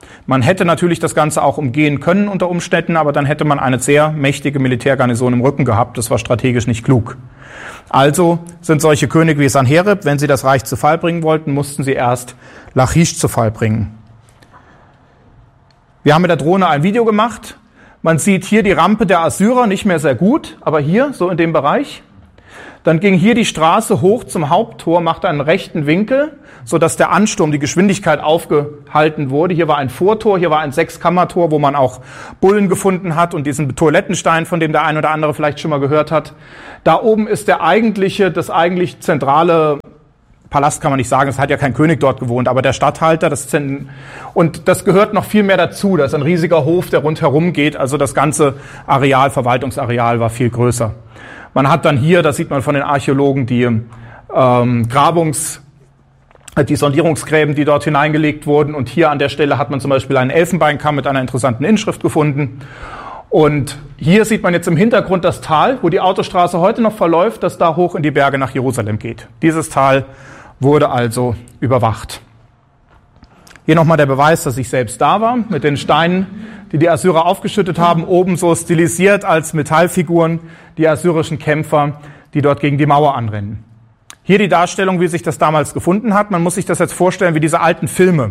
Man hätte natürlich das Ganze auch umgehen können unter Umständen, aber dann hätte man eine sehr mächtige Militärgarnison im Rücken gehabt. Das war strategisch nicht klug. Also sind solche Könige wie Sanherib, wenn sie das Reich zu Fall bringen wollten, mussten sie erst Lachisch zu Fall bringen. Wir haben mit der Drohne ein Video gemacht. Man sieht hier die Rampe der Assyrer, nicht mehr sehr gut, aber hier, so in dem Bereich. Dann ging hier die Straße hoch zum Haupttor, machte einen rechten Winkel, sodass der Ansturm, die Geschwindigkeit aufgehalten wurde. Hier war ein Vortor, hier war ein Sechskammertor, wo man auch Bullen gefunden hat und diesen Toilettenstein, von dem der ein oder andere vielleicht schon mal gehört hat. Da oben ist das eigentlich zentrale Palast, kann man nicht sagen, es hat ja kein König dort gewohnt, aber der Statthalter, und das gehört noch viel mehr dazu. Das ist ein riesiger Hof, der rundherum geht, also das ganze Areal, Verwaltungsareal war viel größer. Man hat dann hier, das sieht man von den Archäologen, die Sondierungsgräben, die dort hineingelegt wurden. Und hier an der Stelle hat man zum Beispiel einen Elfenbeinkamm mit einer interessanten Inschrift gefunden. Und hier sieht man jetzt im Hintergrund das Tal, wo die Autostraße heute noch verläuft, das da hoch in die Berge nach Jerusalem geht. Dieses Tal wurde also überwacht. Hier nochmal der Beweis, dass ich selbst da war, mit den Steinen, die die Assyrer aufgeschüttet haben, oben so stilisiert als Metallfiguren, die assyrischen Kämpfer, die dort gegen die Mauer anrennen. Hier die Darstellung, wie sich das damals gefunden hat. Man muss sich das jetzt vorstellen wie diese alten Filme,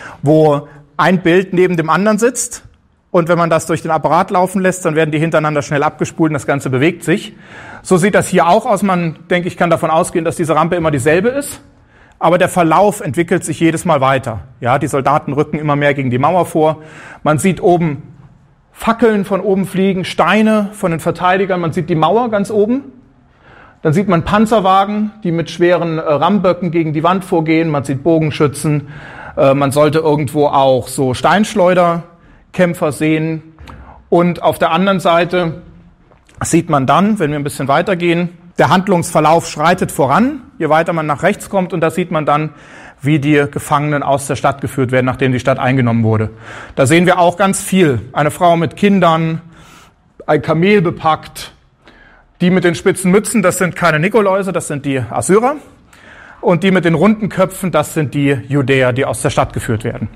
wo ein Bild neben dem anderen sitzt und wenn man das durch den Apparat laufen lässt, dann werden die hintereinander schnell abgespult und das Ganze bewegt sich. So sieht das hier auch aus. Man, denke ich, kann davon ausgehen, dass diese Rampe immer dieselbe ist. Aber der Verlauf entwickelt sich jedes Mal weiter. Ja, die Soldaten rücken immer mehr gegen die Mauer vor. Man sieht oben Fackeln von oben fliegen, Steine von den Verteidigern. Man sieht die Mauer ganz oben. Dann sieht man Panzerwagen, die mit schweren Rammböcken gegen die Wand vorgehen. Man sieht Bogenschützen. Man sollte irgendwo auch so Steinschleuderkämpfer sehen. Und auf der anderen Seite sieht man dann, wenn wir ein bisschen weitergehen, der Handlungsverlauf schreitet voran, je weiter man nach rechts kommt, und da sieht man dann, wie die Gefangenen aus der Stadt geführt werden, nachdem die Stadt eingenommen wurde. Da sehen wir auch ganz viel. Eine Frau mit Kindern, ein Kamel bepackt. Die mit den spitzen Mützen, das sind keine Nikoläuse, das sind die Assyrer. Und die mit den runden Köpfen, das sind die Judäer, die aus der Stadt geführt werden.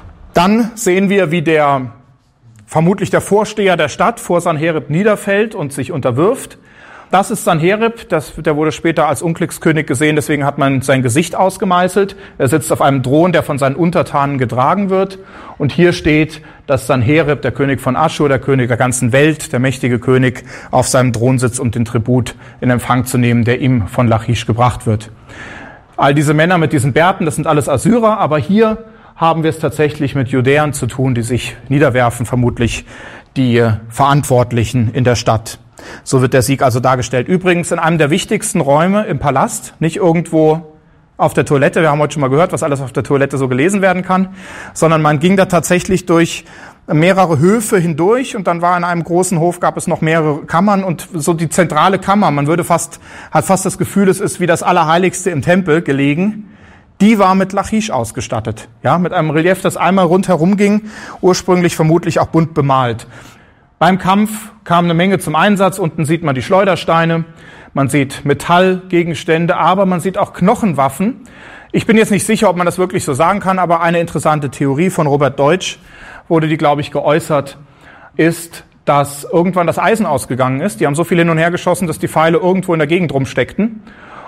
Dann sehen wir, wie vermutlich der Vorsteher der Stadt vor Sanherib niederfällt und sich unterwirft. Das ist Sanherib, der wurde später als Unglückskönig gesehen, deswegen hat man sein Gesicht ausgemeißelt. Er sitzt auf einem Thron, der von seinen Untertanen getragen wird. Und hier steht, dass Sanherib, der König von Aschur, der König der ganzen Welt, der mächtige König, auf seinem Thron sitzt, um den Tribut in Empfang zu nehmen, der ihm von Lachisch gebracht wird. All diese Männer mit diesen Bärten, das sind alles Assyrer, aber hier haben wir es tatsächlich mit Judäern zu tun, die sich niederwerfen, vermutlich die Verantwortlichen in der Stadt. So wird der Sieg also dargestellt. Übrigens in einem der wichtigsten Räume im Palast, nicht irgendwo auf der Toilette, wir haben heute schon mal gehört, was alles auf der Toilette so gelesen werden kann, sondern man ging da tatsächlich durch mehrere Höfe hindurch und dann war in einem großen Hof, gab es noch mehrere Kammern und so die zentrale Kammer, man hat fast das Gefühl, es ist wie das Allerheiligste im Tempel gelegen, die war mit Lachisch ausgestattet, ja, mit einem Relief, das einmal rundherum ging, ursprünglich vermutlich auch bunt bemalt. Beim Kampf kam eine Menge zum Einsatz. Unten sieht man die Schleudersteine, man sieht Metallgegenstände, aber man sieht auch Knochenwaffen. Ich bin jetzt nicht sicher, ob man das wirklich so sagen kann, aber eine interessante Theorie von Robert Deutsch wurde die, glaube ich, geäußert, ist, dass irgendwann das Eisen ausgegangen ist. Die haben so viel hin und her geschossen, dass die Pfeile irgendwo in der Gegend rumsteckten.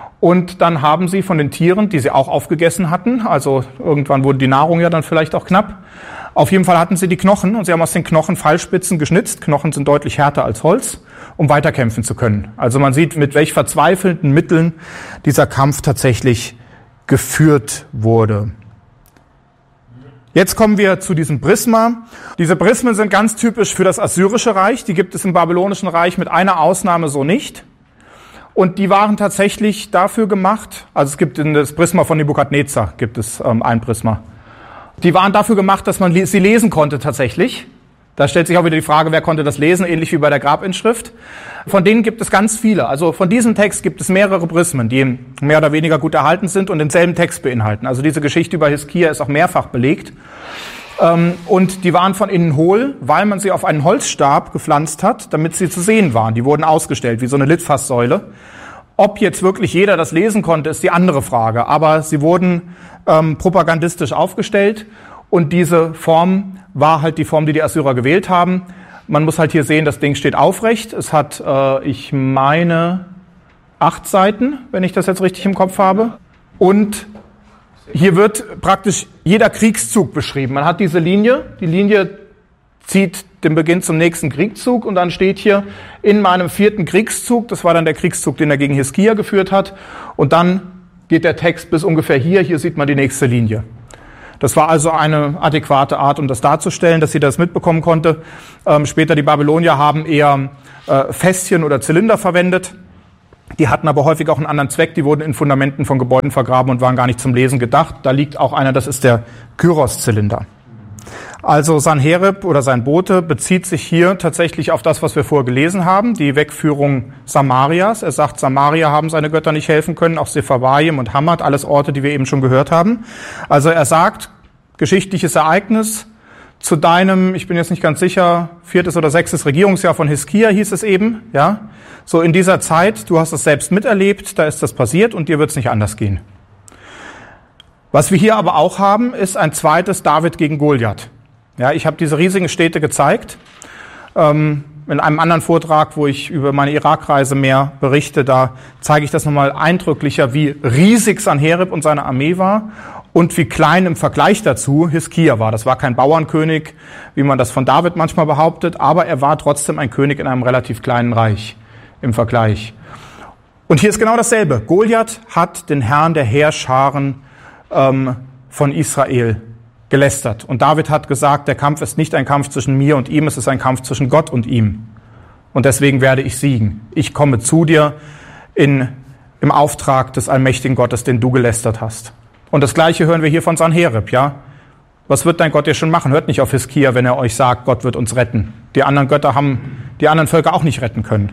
Und dann haben sie von den Tieren, die sie auch aufgegessen hatten, also irgendwann wurde die Nahrung ja dann vielleicht auch knapp, auf jeden Fall hatten sie die Knochen und sie haben aus den Knochen Pfeilspitzen geschnitzt. Knochen sind deutlich härter als Holz, um weiterkämpfen zu können. Also man sieht, mit welch verzweifelnden Mitteln dieser Kampf tatsächlich geführt wurde. Jetzt kommen wir zu diesem Prisma. Diese Prismen sind ganz typisch für das Assyrische Reich. Die gibt es im Babylonischen Reich mit einer Ausnahme so nicht. Und die waren tatsächlich dafür gemacht, also es gibt in das Prisma von Nebukadnezar, gibt es ein Prisma. Die waren dafür gemacht, dass man sie lesen konnte tatsächlich. Da stellt sich auch wieder die Frage, wer konnte das lesen, ähnlich wie bei der Grabinschrift. Von denen gibt es ganz viele. Also von diesem Text gibt es mehrere Prismen, die mehr oder weniger gut erhalten sind und denselben Text beinhalten. Also diese Geschichte über Hiskia ist auch mehrfach belegt. Und die waren von innen hohl, weil man sie auf einen Holzstab gepflanzt hat, damit sie zu sehen waren. Die wurden ausgestellt, wie so eine Litfaßsäule. Ob jetzt wirklich jeder das lesen konnte, ist die andere Frage. Aber sie wurden propagandistisch aufgestellt Und diese Form war halt die Form, die die Assyrer gewählt haben. Man muss halt hier sehen, das Ding steht aufrecht. Es hat, ich meine, 8 Seiten, wenn ich das jetzt richtig im Kopf habe. Und hier wird praktisch jeder Kriegszug beschrieben. Man hat diese Linie. Die Linie zieht den Beginn zum nächsten Kriegszug. Und dann steht hier, in meinem 4. Kriegszug, das war dann der Kriegszug, den er gegen Hiskia geführt hat. Und dann geht der Text bis ungefähr hier. Hier sieht man die nächste Linie. Das war also eine adäquate Art, um das darzustellen, dass sie das mitbekommen konnte. Später die Babylonier haben eher Fässchen oder Zylinder verwendet. Die hatten aber häufig auch einen anderen Zweck. Die wurden in Fundamenten von Gebäuden vergraben und waren gar nicht zum Lesen gedacht. Da liegt auch einer, das ist der Kyros-Zylinder. Also Sanherib oder sein Bote bezieht sich hier tatsächlich auf das, was wir vorher gelesen haben, die Wegführung Samarias. Er sagt, Samaria haben seine Götter nicht helfen können, auch Sepharvaim und Hamad, alles Orte, die wir eben schon gehört haben. Also er sagt, geschichtliches Ereignis zu deinem, ich bin jetzt nicht ganz sicher, 4. oder 6. Regierungsjahr von Hiskia hieß es eben, ja. So in dieser Zeit, du hast es selbst miterlebt, da ist das passiert und dir wird es nicht anders gehen. Was wir hier aber auch haben, ist ein zweites David gegen Goliath. Ja, ich habe diese riesigen Städte gezeigt. In einem anderen Vortrag, wo ich über meine Irakreise mehr berichte, da zeige ich das nochmal eindrücklicher, wie riesig Sanherib und seine Armee war und wie klein im Vergleich dazu Hiskia war. Das war kein Bauernkönig, wie man das von David manchmal behauptet, aber er war trotzdem ein König in einem relativ kleinen Reich im Vergleich. Und hier ist genau dasselbe. Goliath hat den Herrn der Heerscharen von Israel gelästert. Und David hat gesagt, der Kampf ist nicht ein Kampf zwischen mir und ihm, es ist ein Kampf zwischen Gott und ihm. Und deswegen werde ich siegen. Ich komme zu dir im Auftrag des allmächtigen Gottes, den du gelästert hast. Und das Gleiche hören wir hier von Sanherib, ja. Was wird dein Gott dir schon machen? Hört nicht auf Hiskia, wenn er euch sagt, Gott wird uns retten. Die anderen Götter haben die anderen Völker auch nicht retten können.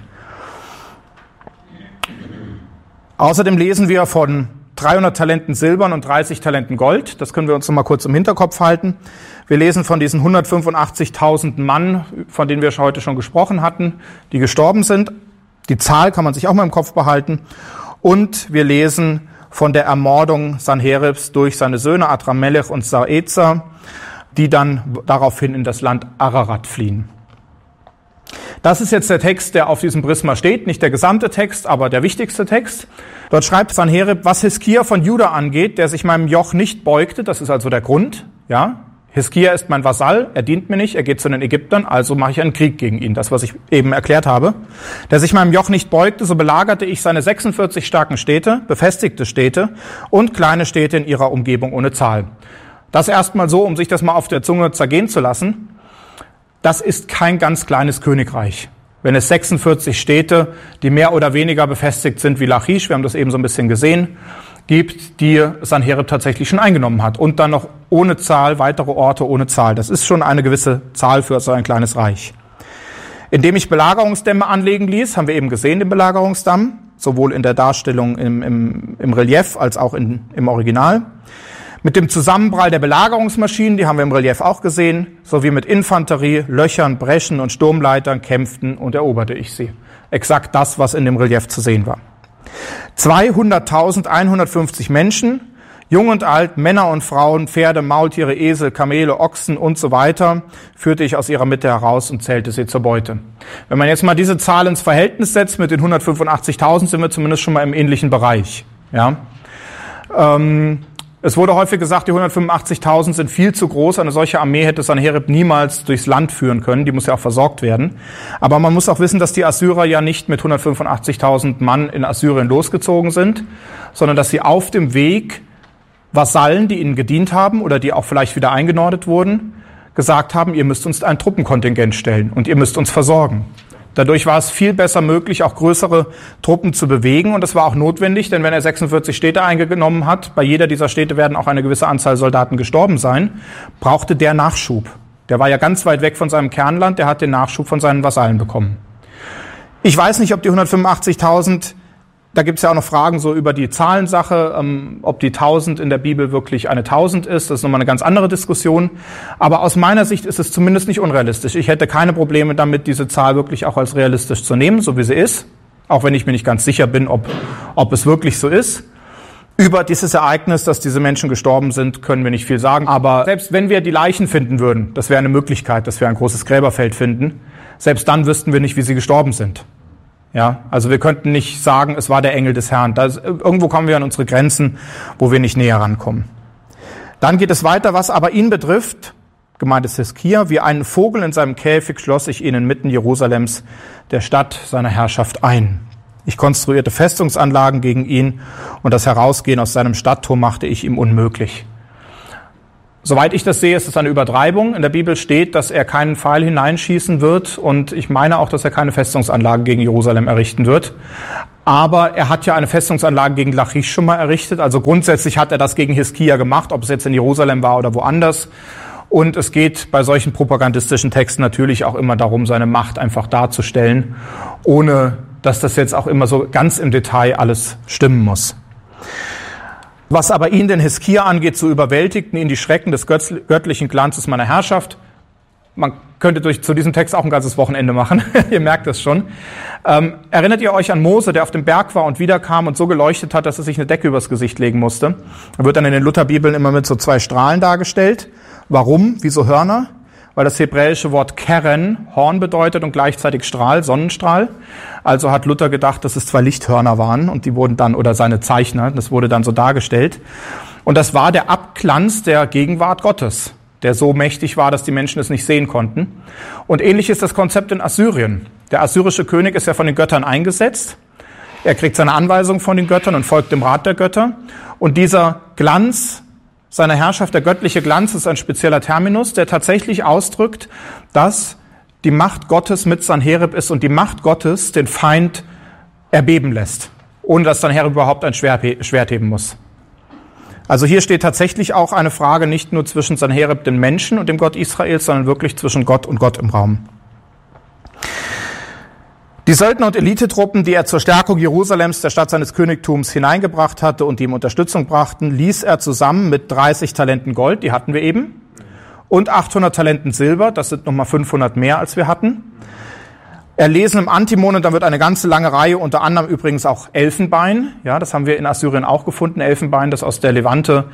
Außerdem lesen wir von 300 Talenten Silbern und 30 Talenten Gold. Das können wir uns noch mal kurz im Hinterkopf halten. Wir lesen von diesen 185.000 Mann, von denen wir heute schon gesprochen hatten, die gestorben sind. Die Zahl kann man sich auch mal im Kopf behalten. Und wir lesen von der Ermordung Sanheribs durch seine Söhne Adramelech und Sarezer, die dann daraufhin in das Land Ararat fliehen. Das ist jetzt der Text, der auf diesem Prisma steht, nicht der gesamte Text, aber der wichtigste Text. Dort schreibt Sanherib, was Hiskia von Juda angeht, der sich meinem Joch nicht beugte, das ist also der Grund, ja. Hiskia ist mein Vasall, er dient mir nicht, er geht zu den Ägyptern, also mache ich einen Krieg gegen ihn, das, was ich eben erklärt habe. Der sich meinem Joch nicht beugte, so belagerte ich seine 46 starken Städte, befestigte Städte und kleine Städte in ihrer Umgebung ohne Zahl. Das erstmal so, um sich das mal auf der Zunge zergehen zu lassen. Das ist kein ganz kleines Königreich. Wenn es 46 Städte, die mehr oder weniger befestigt sind wie Lachish, wir haben das eben so ein bisschen gesehen, gibt, die Sanherib tatsächlich schon eingenommen hat. Und dann noch ohne Zahl, weitere Orte ohne Zahl. Das ist schon eine gewisse Zahl für so ein kleines Reich. Indem ich Belagerungsdämme anlegen ließ, haben wir eben gesehen, den Belagerungsdamm, sowohl in der Darstellung im Relief als auch im Original. Mit dem Zusammenprall der Belagerungsmaschinen, die haben wir im Relief auch gesehen, sowie mit Infanterie, Löchern, Breschen und Sturmleitern kämpften und eroberte ich sie. Exakt das, was in dem Relief zu sehen war. 200.150 Menschen, jung und alt, Männer und Frauen, Pferde, Maultiere, Esel, Kamele, Ochsen und so weiter, führte ich aus ihrer Mitte heraus und zählte sie zur Beute. Wenn man jetzt mal diese Zahl ins Verhältnis setzt mit den 185.000, sind wir zumindest schon mal im ähnlichen Bereich. Ja. Es wurde häufig gesagt, die 185.000 sind viel zu groß. Eine solche Armee hätte Sanherib niemals durchs Land führen können. Die muss ja auch versorgt werden. Aber man muss auch wissen, dass die Assyrer ja nicht mit 185.000 Mann in Assyrien losgezogen sind, sondern dass sie auf dem Weg Vasallen, die ihnen gedient haben oder die auch vielleicht wieder eingenordet wurden, gesagt haben, ihr müsst uns ein Truppenkontingent stellen und ihr müsst uns versorgen. Dadurch war es viel besser möglich, auch größere Truppen zu bewegen. Und das war auch notwendig, denn wenn er 46 Städte eingenommen hat, bei jeder dieser Städte werden auch eine gewisse Anzahl Soldaten gestorben sein, brauchte der Nachschub. Der war ja ganz weit weg von seinem Kernland, der hat den Nachschub von seinen Vasallen bekommen. Ich weiß nicht, ob die 185.000, da gibt es ja auch noch Fragen so über die Zahlensache, ob die 1000 in der Bibel wirklich eine 1000 ist. Das ist nochmal eine ganz andere Diskussion. Aber aus meiner Sicht ist es zumindest nicht unrealistisch. Ich hätte keine Probleme damit, diese Zahl wirklich auch als realistisch zu nehmen, so wie sie ist. Auch wenn ich mir nicht ganz sicher bin, ob es wirklich so ist. Über dieses Ereignis, dass diese Menschen gestorben sind, können wir nicht viel sagen. Aber selbst wenn wir die Leichen finden würden, das wäre eine Möglichkeit, dass wir ein großes Gräberfeld finden, selbst dann wüssten wir nicht, wie sie gestorben sind. Ja, also wir könnten nicht sagen, es war der Engel des Herrn. Irgendwo kommen wir an unsere Grenzen, wo wir nicht näher rankommen. Dann geht es weiter, was aber ihn betrifft, gemeint ist Hiskia, wie einen Vogel in seinem Käfig schloss ich ihn inmitten Jerusalems, der Stadt seiner Herrschaft, ein. Ich konstruierte Festungsanlagen gegen ihn und das Herausgehen aus seinem Stadttor machte ich ihm unmöglich. Soweit ich das sehe, ist es eine Übertreibung. In der Bibel steht, dass er keinen Pfeil hineinschießen wird und ich meine auch, dass er keine Festungsanlagen gegen Jerusalem errichten wird. Aber er hat ja eine Festungsanlage gegen Lachish schon mal errichtet. Also grundsätzlich hat er das gegen Hiskia gemacht, ob es jetzt in Jerusalem war oder woanders. Und es geht bei solchen propagandistischen Texten natürlich auch immer darum, seine Macht einfach darzustellen, ohne dass das jetzt auch immer so ganz im Detail alles stimmen muss. Was aber ihn, den Hiskia, angeht, so überwältigten ihn die Schrecken des göttlichen Glanzes meiner Herrschaft. Man könnte zu diesem Text auch ein ganzes Wochenende machen, ihr merkt es schon. Erinnert ihr euch an Mose, der auf dem Berg war und wiederkam und so geleuchtet hat, dass er sich eine Decke übers Gesicht legen musste? Er wird dann in den Lutherbibeln immer mit so 2 Strahlen dargestellt. Warum? Wieso Hörner? Weil das hebräische Wort Keren Horn bedeutet und gleichzeitig Strahl, Sonnenstrahl. Also hat Luther gedacht, dass es 2 Lichthörner waren und die wurden dann, oder seine Zeichner, das wurde dann so dargestellt. Und das war der Abglanz der Gegenwart Gottes, der so mächtig war, dass die Menschen es nicht sehen konnten. Und ähnlich ist das Konzept in Assyrien. Der assyrische König ist ja von den Göttern eingesetzt. Er kriegt seine Anweisungen von den Göttern und folgt dem Rat der Götter. Und dieser Glanz seiner Herrschaft, der göttliche Glanz, ist ein spezieller Terminus, der tatsächlich ausdrückt, dass die Macht Gottes mit Sanherib ist und die Macht Gottes den Feind erbeben lässt, ohne dass Sanherib überhaupt ein Schwert heben muss. Also hier steht tatsächlich auch eine Frage nicht nur zwischen Sanherib, dem Menschen, und dem Gott Israels, sondern wirklich zwischen Gott und Gott im Raum. Die Söldner- und Elitetruppen, die er zur Stärkung Jerusalems, der Stadt seines Königtums, hineingebracht hatte und die ihm Unterstützung brachten, ließ er zusammen mit 30 Talenten Gold, die hatten wir eben, und 800 Talenten Silber, das sind nochmal 500 mehr, als wir hatten, erlesen im Antimon, und dann wird eine ganze lange Reihe, unter anderem übrigens auch Elfenbein, ja, das haben wir in Assyrien auch gefunden, Elfenbein, das aus der Levante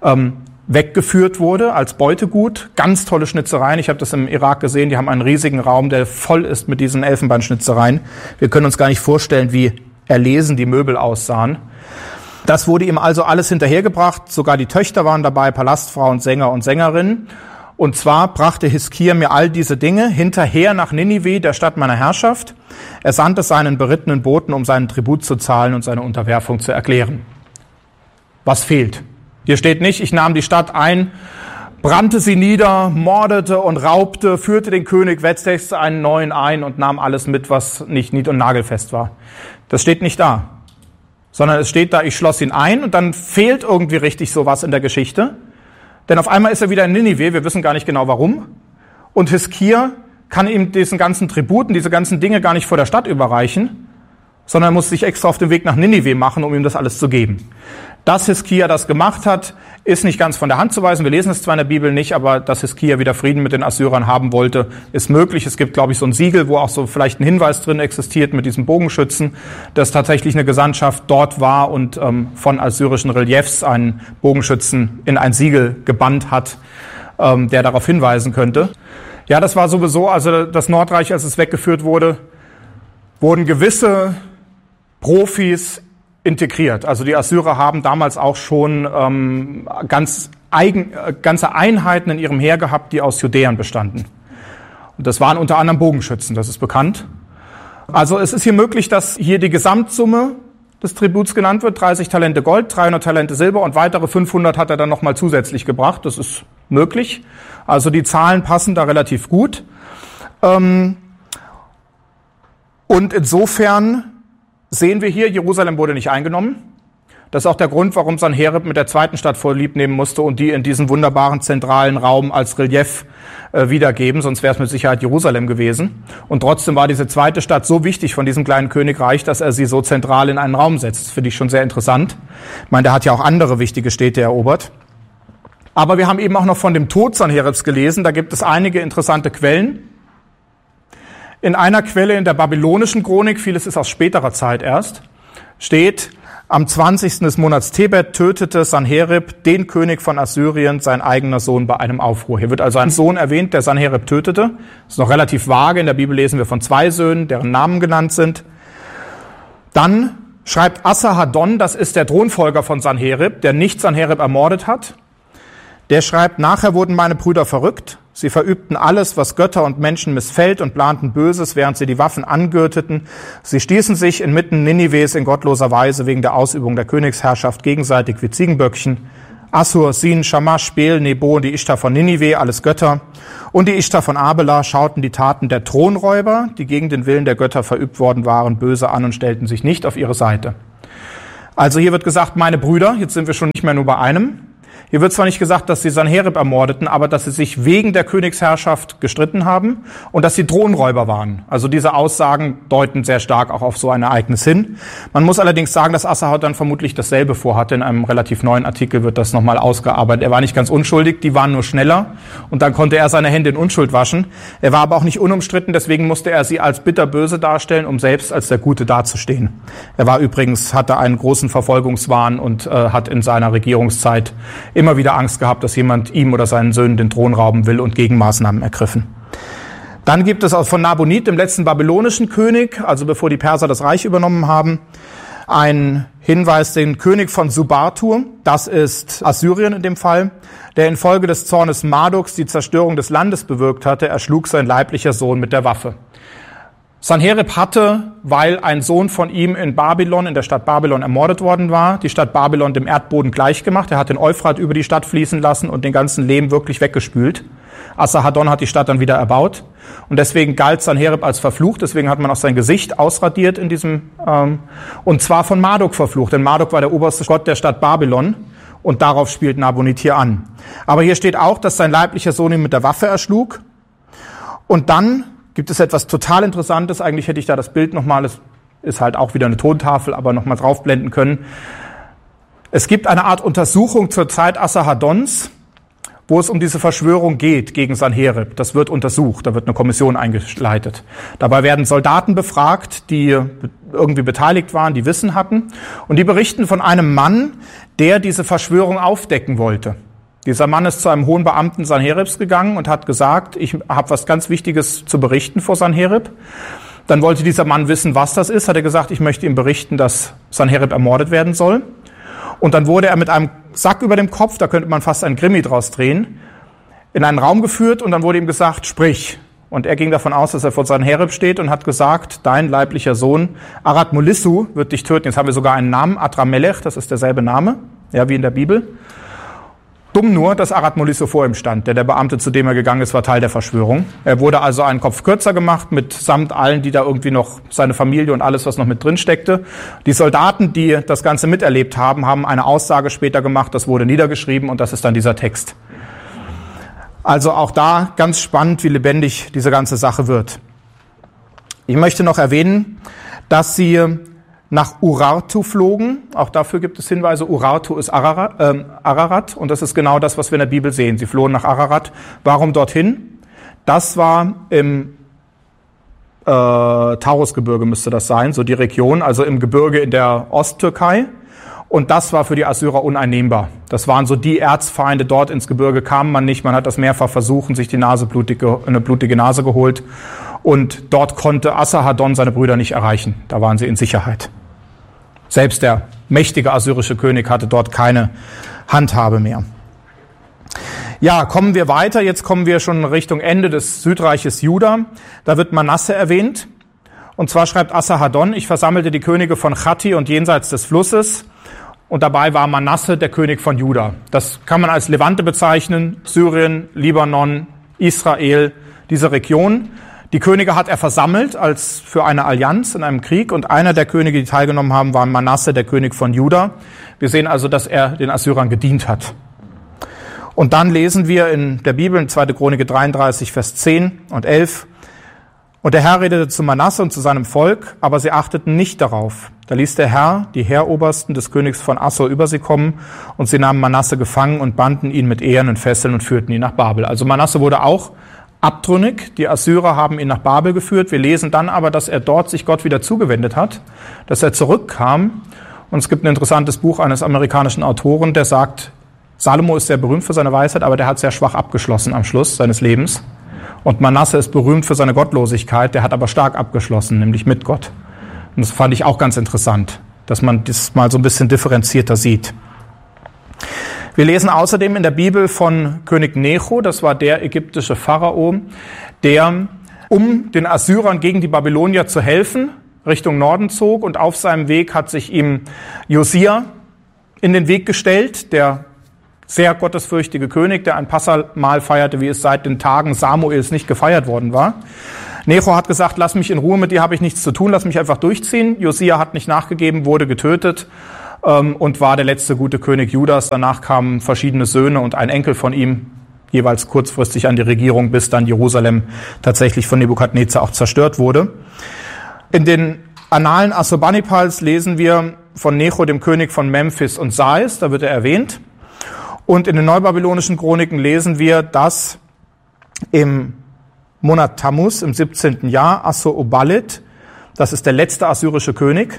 weggeführt wurde als Beutegut. Ganz tolle Schnitzereien. Ich habe das im Irak gesehen. Die haben einen riesigen Raum, der voll ist mit diesen Elfenbeinschnitzereien. Wir können uns gar nicht vorstellen, wie erlesen die Möbel aussahen. Das wurde ihm also alles hinterhergebracht. Sogar die Töchter waren dabei, Palastfrauen, Sänger und Sängerinnen. Und zwar brachte Hiskia mir all diese Dinge hinterher nach Ninive, der Stadt meiner Herrschaft. Er sandte seinen berittenen Boten, um seinen Tribut zu zahlen und seine Unterwerfung zu erklären. Was fehlt? Hier steht nicht, ich nahm die Stadt ein, brannte sie nieder, mordete und raubte, führte den König, setzte einen neuen ein und nahm alles mit, was nicht nied- und nagelfest war. Das steht nicht da. Sondern es steht da, ich schloss ihn ein, und dann fehlt irgendwie richtig sowas in der Geschichte. Denn auf einmal ist er wieder in Ninive, wir wissen gar nicht genau warum. Und Hiskia kann ihm diesen ganzen Tributen, diese ganzen Dinge gar nicht vor der Stadt überreichen, sondern er muss sich extra auf den Weg nach Ninive machen, um ihm das alles zu geben. Dass Hiskia das gemacht hat, ist nicht ganz von der Hand zu weisen. Wir lesen es zwar in der Bibel nicht, aber dass Hiskia wieder Frieden mit den Assyrern haben wollte, ist möglich. Es gibt, glaube ich, so ein Siegel, wo auch so vielleicht ein Hinweis drin existiert mit diesem Bogenschützen, dass tatsächlich eine Gesandtschaft dort war und von assyrischen Reliefs einen Bogenschützen in ein Siegel gebannt hat, der darauf hinweisen könnte. Ja, das war sowieso, also das Nordreich, als es weggeführt wurde, wurden gewisse Profis integriert. Also die Assyrer haben damals auch schon ganze Einheiten in ihrem Heer gehabt, die aus Judäern bestanden. Und das waren unter anderem Bogenschützen, das ist bekannt. Also es ist hier möglich, dass hier die Gesamtsumme des Tributs genannt wird, 30 Talente Gold, 300 Talente Silber und weitere 500 hat er dann nochmal zusätzlich gebracht. Das ist möglich. Also die Zahlen passen da relativ gut. Und insofern sehen wir hier, Jerusalem wurde nicht eingenommen. Das ist auch der Grund, warum Sanherib mit der zweiten Stadt vorlieb nehmen musste und die in diesem wunderbaren zentralen Raum als Relief wiedergeben. Sonst wäre es mit Sicherheit Jerusalem gewesen. Und trotzdem war diese zweite Stadt so wichtig von diesem kleinen Königreich, dass er sie so zentral in einen Raum setzt. Das finde ich schon sehr interessant. Ich meine, der hat ja auch andere wichtige Städte erobert. Aber wir haben eben auch noch von dem Tod Sanheribs gelesen. Da gibt es einige interessante Quellen. In einer Quelle in der babylonischen Chronik, vieles ist aus späterer Zeit erst, steht, Am 20. des Monats Tebet tötete Sanherib, den König von Assyrien, sein eigener Sohn bei einem Aufruhr. Hier wird also ein Sohn erwähnt, der Sanherib tötete. Das ist noch relativ vage. In der Bibel lesen wir von 2 Söhnen, deren Namen genannt sind. Dann schreibt Asarhaddon, das ist der Thronfolger von Sanherib, der nicht Sanherib ermordet hat. Der schreibt, nachher wurden meine Brüder verrückt. Sie verübten alles, was Götter und Menschen missfällt und planten Böses, während sie die Waffen angürteten. Sie stießen sich inmitten Ninives in gottloser Weise wegen der Ausübung der Königsherrschaft gegenseitig wie Ziegenböckchen. Assur, Sin, Shamash, Bel, Nebo und die Ishtar von Ninive, alles Götter. Und die Ishtar von Abela schauten die Taten der Thronräuber, die gegen den Willen der Götter verübt worden waren, böse an und stellten sich nicht auf ihre Seite. Also hier wird gesagt, meine Brüder, jetzt sind wir schon nicht mehr nur bei einem. Hier wird zwar nicht gesagt, dass sie Sanherib ermordeten, aber dass sie sich wegen der Königsherrschaft gestritten haben und dass sie Thronräuber waren. Also diese Aussagen deuten sehr stark auch auf so ein Ereignis hin. Man muss allerdings sagen, dass Asarhaddon vermutlich dasselbe vorhatte. In einem relativ neuen Artikel wird das nochmal ausgearbeitet. Er war nicht ganz unschuldig, die waren nur schneller und dann konnte er seine Hände in Unschuld waschen. Er war aber auch nicht unumstritten, deswegen musste er sie als bitterböse darstellen, um selbst als der Gute dazustehen. Er war übrigens, hatte einen großen Verfolgungswahn und hat in seiner Regierungszeit immer wieder Angst gehabt, dass jemand ihm oder seinen Söhnen den Thron rauben will und Gegenmaßnahmen ergriffen. Dann gibt es auch von Nabonid, dem letzten babylonischen König, also bevor die Perser das Reich übernommen haben, einen Hinweis, den König von Subartur, das ist Assyrien in dem Fall, der infolge des Zornes Mardoks die Zerstörung des Landes bewirkt hatte, erschlug sein leiblicher Sohn mit der Waffe. Sanherib hatte, weil ein Sohn von ihm in Babylon, in der Stadt Babylon ermordet worden war, die Stadt Babylon dem Erdboden gleichgemacht. Er hat den Euphrat über die Stadt fließen lassen und den ganzen Lehm wirklich weggespült. Asarhaddon hat die Stadt dann wieder erbaut. Und deswegen galt Sanherib als verflucht. Deswegen hat man auch sein Gesicht ausradiert in diesem, und zwar von Marduk verflucht. Denn Marduk war der oberste Gott der Stadt Babylon. Und darauf spielt Nabonid hier an. Aber hier steht auch, dass sein leiblicher Sohn ihn mit der Waffe erschlug. Und dann gibt es etwas total Interessantes. Eigentlich hätte ich da das Bild nochmal, es ist halt auch wieder eine Tontafel, aber nochmal draufblenden können. Es gibt eine Art Untersuchung zur Zeit Asarhaddons, wo es um diese Verschwörung geht gegen Sanherib. Das wird untersucht, da wird eine Kommission eingeleitet. Dabei werden Soldaten befragt, die irgendwie beteiligt waren, die Wissen hatten. Und die berichten von einem Mann, der diese Verschwörung aufdecken wollte. Dieser Mann ist zu einem hohen Beamten Sanheribs gegangen und hat gesagt, ich habe was ganz Wichtiges zu berichten vor Sanherib. Dann wollte dieser Mann wissen, was das ist. Hat er gesagt, ich möchte ihm berichten, dass Sanherib ermordet werden soll. Und dann wurde er mit einem Sack über dem Kopf, da könnte man fast einen Krimi draus drehen, in einen Raum geführt und dann wurde ihm gesagt, sprich. Und er ging davon aus, dass er vor Sanherib steht und hat gesagt, dein leiblicher Sohn Arat-Molissu wird dich töten. Jetzt haben wir sogar einen Namen, Adramelech, das ist derselbe Name, ja, wie in der Bibel. Dumm nur, dass Arat-Molissu vor ihm stand. Der Beamte, zu dem er gegangen ist, war Teil der Verschwörung. Er wurde also einen Kopf kürzer gemacht, mitsamt allen, die da irgendwie noch, seine Familie und alles, was noch mit drin steckte. Die Soldaten, die das Ganze miterlebt haben, haben eine Aussage später gemacht, das wurde niedergeschrieben und das ist dann dieser Text. Also auch da ganz spannend, wie lebendig diese ganze Sache wird. Ich möchte noch erwähnen, dass sie nach Urartu flogen. Auch dafür gibt es Hinweise. Urartu ist Ararat und das ist genau das, was wir in der Bibel sehen. Sie flohen nach Ararat. Warum dorthin? Das war im Taurusgebirge müsste das sein, so die Region, also im Gebirge in der Osttürkei. Und das war für die Assyrer uneinnehmbar. Das waren so die Erzfeinde. Dort ins Gebirge kam man nicht. Man hat das mehrfach versucht, sich eine blutige Nase geholt. Und dort konnte Asarhaddon seine Brüder nicht erreichen. Da waren sie in Sicherheit. Selbst der mächtige assyrische König hatte dort keine Handhabe mehr. Ja, kommen wir weiter. Jetzt kommen wir schon Richtung Ende des Südreiches Juda. Da wird Manasse erwähnt. Und zwar schreibt Asarhaddon, ich versammelte die Könige von Chatti und jenseits des Flusses. Und dabei war Manasse der König von Juda. Das kann man als Levante bezeichnen. Syrien, Libanon, Israel, diese Region. Die Könige hat er versammelt als für eine Allianz in einem Krieg und einer der Könige, die teilgenommen haben, war Manasse, der König von Juda. Wir sehen also, dass er den Assyrern gedient hat. Und dann lesen wir in der Bibel in 2. Chronik 33, Vers 10 und 11. Und der Herr redete zu Manasse und zu seinem Volk, aber sie achteten nicht darauf. Da ließ der Herr die Heerobersten des Königs von Assur über sie kommen und sie nahmen Manasse gefangen und banden ihn mit ehernen Fesseln und führten ihn nach Babel. Also Manasse wurde auch abtrünnig. Die Assyrer haben ihn nach Babel geführt. Wir lesen dann aber, dass er dort sich Gott wieder zugewendet hat, dass er zurückkam Und es gibt ein interessantes Buch eines amerikanischen Autoren, der sagt, Salomo ist sehr berühmt für seine Weisheit, aber der hat sehr schwach abgeschlossen am Schluss seines Lebens. Und Manasse ist berühmt für seine Gottlosigkeit, der hat aber stark abgeschlossen, nämlich mit Gott. Und das fand ich auch ganz interessant, dass man das mal so ein bisschen differenzierter sieht. Wir lesen außerdem in der Bibel von König Necho, das war der ägyptische Pharao, der, um den Assyrern gegen die Babylonier zu helfen, Richtung Norden zog, und auf seinem Weg hat sich ihm Josia in den Weg gestellt, der sehr gottesfürchtige König, der ein Passamahl feierte, wie es seit den Tagen Samuels nicht gefeiert worden war. Necho hat gesagt, lass mich in Ruhe, mit dir habe ich nichts zu tun, lass mich einfach durchziehen. Josia hat nicht nachgegeben, wurde getötet und war der letzte gute König Judas. Danach kamen verschiedene Söhne und ein Enkel von ihm, jeweils kurzfristig an die Regierung, bis dann Jerusalem tatsächlich von Nebukadnezar auch zerstört wurde. In den Annalen Assurbanipals lesen wir von Necho, dem König von Memphis und Sais, da wird er erwähnt. Und in den neubabylonischen Chroniken lesen wir, dass im Monat Tammuz, im 17. Jahr, Assur-Uballit, das ist der letzte assyrische König,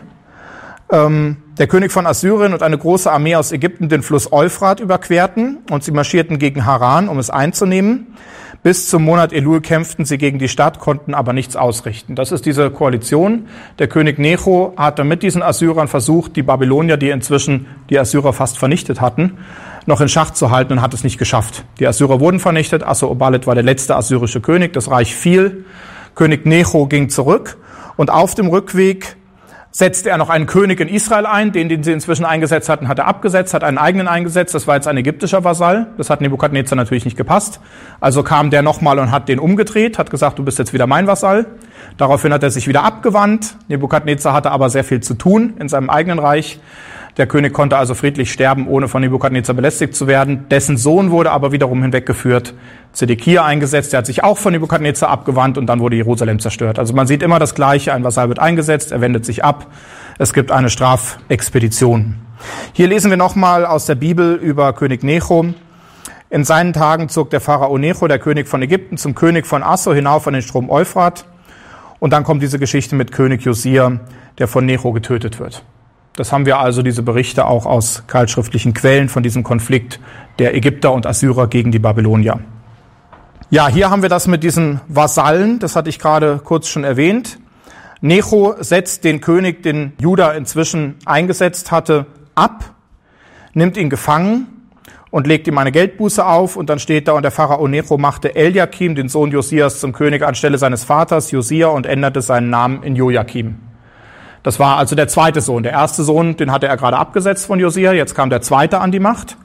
der König von Assyrien und eine große Armee aus Ägypten den Fluss Euphrat überquerten und sie marschierten gegen Haran, um es einzunehmen. Bis zum Monat Elul kämpften sie gegen die Stadt, konnten aber nichts ausrichten. Das ist diese Koalition. Der König Necho hatte mit diesen Assyrern versucht, die Babylonier, die inzwischen die Assyrer fast vernichtet hatten, noch in Schach zu halten und hat es nicht geschafft. Die Assyrer wurden vernichtet. Assur-Uballit war der letzte assyrische König. Das Reich fiel. König Necho ging zurück und auf dem Rückweg setzte er noch einen König in Israel ein. Den sie inzwischen eingesetzt hatten, hat er abgesetzt, hat einen eigenen eingesetzt. Das war jetzt ein ägyptischer Vasall. Das hat Nebukadnezar natürlich nicht gepasst. Also kam der nochmal und hat den umgedreht, hat gesagt, du bist jetzt wieder mein Vasall. Daraufhin hat er sich wieder abgewandt. Nebukadnezar hatte aber sehr viel zu tun in seinem eigenen Reich. Der König konnte also friedlich sterben, ohne von Nebukadnezar belästigt zu werden. Dessen Sohn wurde aber wiederum hinweggeführt, Zedekia eingesetzt. Der hat sich auch von Nebukadnezar abgewandt und dann wurde Jerusalem zerstört. Also man sieht immer das Gleiche. Ein Vasall wird eingesetzt, er wendet sich ab. Es gibt eine Strafexpedition. Hier lesen wir nochmal aus der Bibel über König Necho. In seinen Tagen zog der Pharao Necho, der König von Ägypten, zum König von Assur hinauf an den Strom Euphrat. Und dann kommt diese Geschichte mit König Josia, der von Necho getötet wird. Das haben wir also, diese Berichte, auch aus keilschriftlichen Quellen von diesem Konflikt der Ägypter und Assyrer gegen die Babylonier. Ja, hier haben wir das mit diesen Vasallen, das hatte ich gerade kurz schon erwähnt. Necho setzt den König, den Juda inzwischen eingesetzt hatte, ab, nimmt ihn gefangen und legt ihm eine Geldbuße auf. Und dann steht da, und der Pharao Necho machte Eliakim, den Sohn Josias, zum König anstelle seines Vaters Josia und änderte seinen Namen in Jojakim. Das war also der zweite Sohn. Der erste Sohn, den hatte er gerade abgesetzt von Josia. Jetzt kam der zweite an die Macht.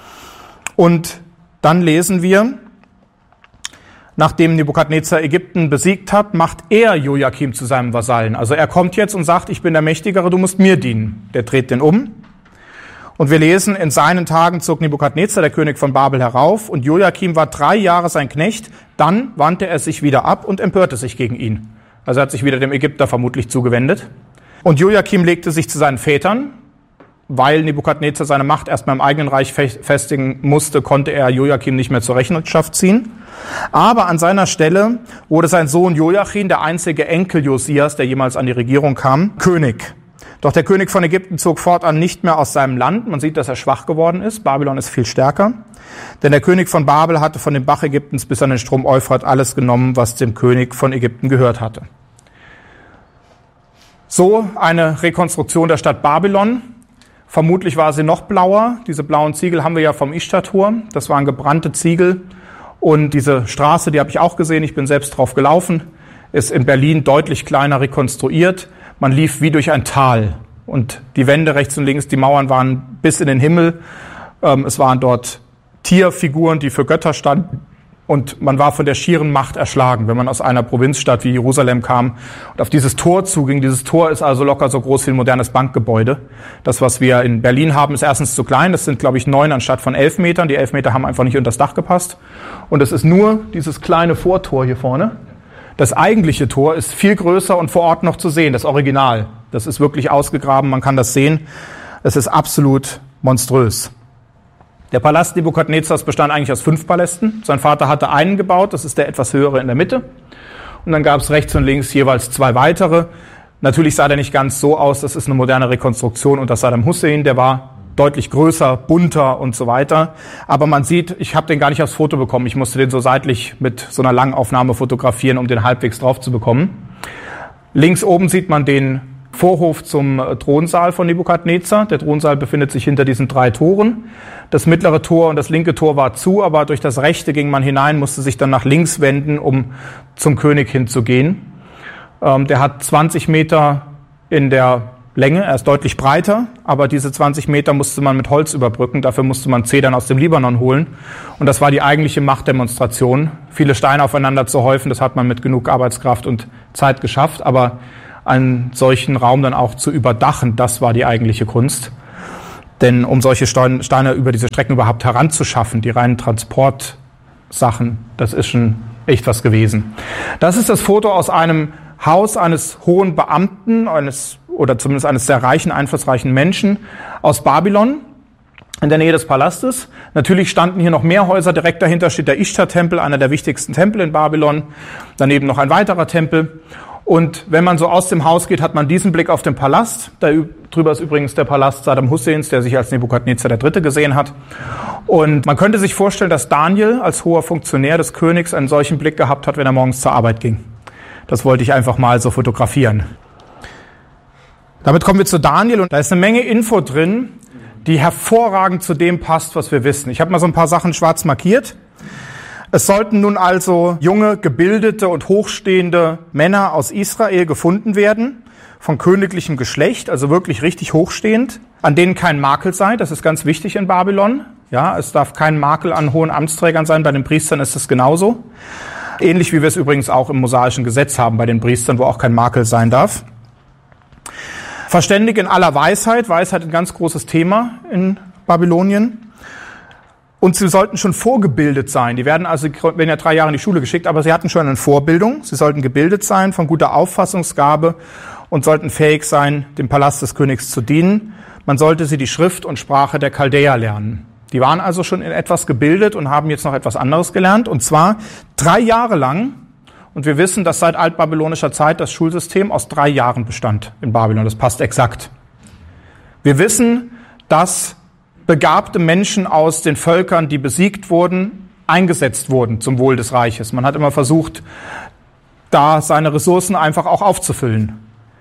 Und dann lesen wir, nachdem Nebukadnezar Ägypten besiegt hat, macht er Jojakim zu seinem Vasallen. Also er kommt jetzt und sagt, ich bin der Mächtigere, du musst mir dienen. Der dreht den um. Und wir lesen, in seinen Tagen zog Nebukadnezar, der König von Babel, herauf. Und Jojakim war 3 Jahre sein Knecht. Dann wandte er sich wieder ab und empörte sich gegen ihn. Also er hat sich wieder dem Ägypter vermutlich zugewendet. Und Jojakim legte sich zu seinen Vätern. Weil Nebukadnezar seine Macht erstmal im eigenen Reich festigen musste, konnte er Jojakim nicht mehr zur Rechenschaft ziehen. Aber an seiner Stelle wurde sein Sohn Joachim, der einzige Enkel Josias, der jemals an die Regierung kam, König. Doch der König von Ägypten zog fortan nicht mehr aus seinem Land. Man sieht, dass er schwach geworden ist. Babylon ist viel stärker. Denn der König von Babel hatte von dem Bach Ägyptens bis an den Strom Euphrat alles genommen, was dem König von Ägypten gehört hatte. So eine Rekonstruktion der Stadt Babylon. Vermutlich war sie noch blauer. Diese blauen Ziegel haben wir ja vom Ischtar-Turm. Das waren gebrannte Ziegel. Und diese Straße, die habe ich auch gesehen, ich bin selbst drauf gelaufen, ist in Berlin deutlich kleiner rekonstruiert. Man lief wie durch ein Tal. Und die Wände rechts und links, die Mauern waren bis in den Himmel. Es waren dort Tierfiguren, die für Götter standen. Und man war von der schieren Macht erschlagen, wenn man aus einer Provinzstadt wie Jerusalem kam und auf dieses Tor zuging. Dieses Tor ist also locker so groß wie ein modernes Bankgebäude. Das, was wir in Berlin haben, ist erstens zu klein. Das sind, glaube ich, 9 anstatt von 11 Metern. Die 11 Meter haben einfach nicht unter das Dach gepasst. Und es ist nur dieses kleine Vortor hier vorne. Das eigentliche Tor ist viel größer und vor Ort noch zu sehen, das Original. Das ist wirklich ausgegraben, man kann das sehen. Es ist absolut monströs. Der Palast Nebukadnezars bestand eigentlich aus 5 Palästen. Sein Vater hatte einen gebaut, das ist der etwas höhere in der Mitte. Und dann gab es rechts und links jeweils 2 weitere. Natürlich sah der nicht ganz so aus, das ist eine moderne Rekonstruktion unter Saddam Hussein, der war deutlich größer, bunter und so weiter. Aber man sieht, ich habe den gar nicht aufs Foto bekommen. Ich musste den so seitlich mit so einer Langaufnahme fotografieren, um den halbwegs drauf zu bekommen. Links oben sieht man den Vorhof zum Thronsaal von Nebukadnezar. Der Thronsaal befindet sich hinter diesen 3 Toren. Das mittlere Tor und das linke Tor war zu, aber durch das rechte ging man hinein, musste sich dann nach links wenden, um zum König hinzugehen. Der hat 20 Meter in der Länge, er ist deutlich breiter, aber diese 20 Meter musste man mit Holz überbrücken, dafür musste man Zedern aus dem Libanon holen. Und das war die eigentliche Machtdemonstration. Viele Steine aufeinander zu häufen, das hat man mit genug Arbeitskraft und Zeit geschafft, aber einen solchen Raum dann auch zu überdachen, das war die eigentliche Kunst. Denn um solche Steine über diese Strecken überhaupt heranzuschaffen, die reinen Transportsachen, das ist schon echt was gewesen. Das ist das Foto aus einem Haus eines hohen Beamten, oder zumindest eines sehr reichen, einflussreichen Menschen aus Babylon in der Nähe des Palastes. Natürlich standen hier noch mehr Häuser. Direkt dahinter steht der Ishtar-Tempel, einer der wichtigsten Tempel in Babylon. Daneben noch ein weiterer Tempel. Und wenn man so aus dem Haus geht, hat man diesen Blick auf den Palast. Da drüber ist übrigens der Palast Saddam Husseins, der sich als Nebukadnezar III. Gesehen hat. Und man könnte sich vorstellen, dass Daniel als hoher Funktionär des Königs einen solchen Blick gehabt hat, wenn er morgens zur Arbeit ging. Das wollte ich einfach mal so fotografieren. Damit kommen wir zu Daniel und da ist eine Menge Info drin, die hervorragend zu dem passt, was wir wissen. Ich habe mal so ein paar Sachen schwarz markiert. Es sollten nun also junge, gebildete und hochstehende Männer aus Israel gefunden werden, von königlichem Geschlecht, also wirklich richtig hochstehend, an denen kein Makel sei. Das ist ganz wichtig in Babylon. Ja, es darf kein Makel an hohen Amtsträgern sein. Bei den Priestern ist es genauso. Ähnlich wie wir es übrigens auch im mosaischen Gesetz haben bei den Priestern, wo auch kein Makel sein darf. Verständig in aller Weisheit. Weisheit ein ganz großes Thema in Babylonien. Und sie sollten schon vorgebildet sein. Die werden ja 3 Jahre in die Schule geschickt, aber sie hatten schon eine Vorbildung. Sie sollten gebildet sein, von guter Auffassungsgabe und sollten fähig sein, dem Palast des Königs zu dienen. Man sollte sie die Schrift und Sprache der Chaldäer lernen. Die waren also schon in etwas gebildet und haben jetzt noch etwas anderes gelernt. Und zwar 3 Jahre lang. Und wir wissen, dass seit altbabylonischer Zeit das Schulsystem aus 3 Jahren bestand in Babylon. Das passt exakt. Wir wissen, dass begabte Menschen aus den Völkern, die besiegt wurden, eingesetzt wurden zum Wohl des Reiches. Man hat immer versucht, da seine Ressourcen einfach auch aufzufüllen.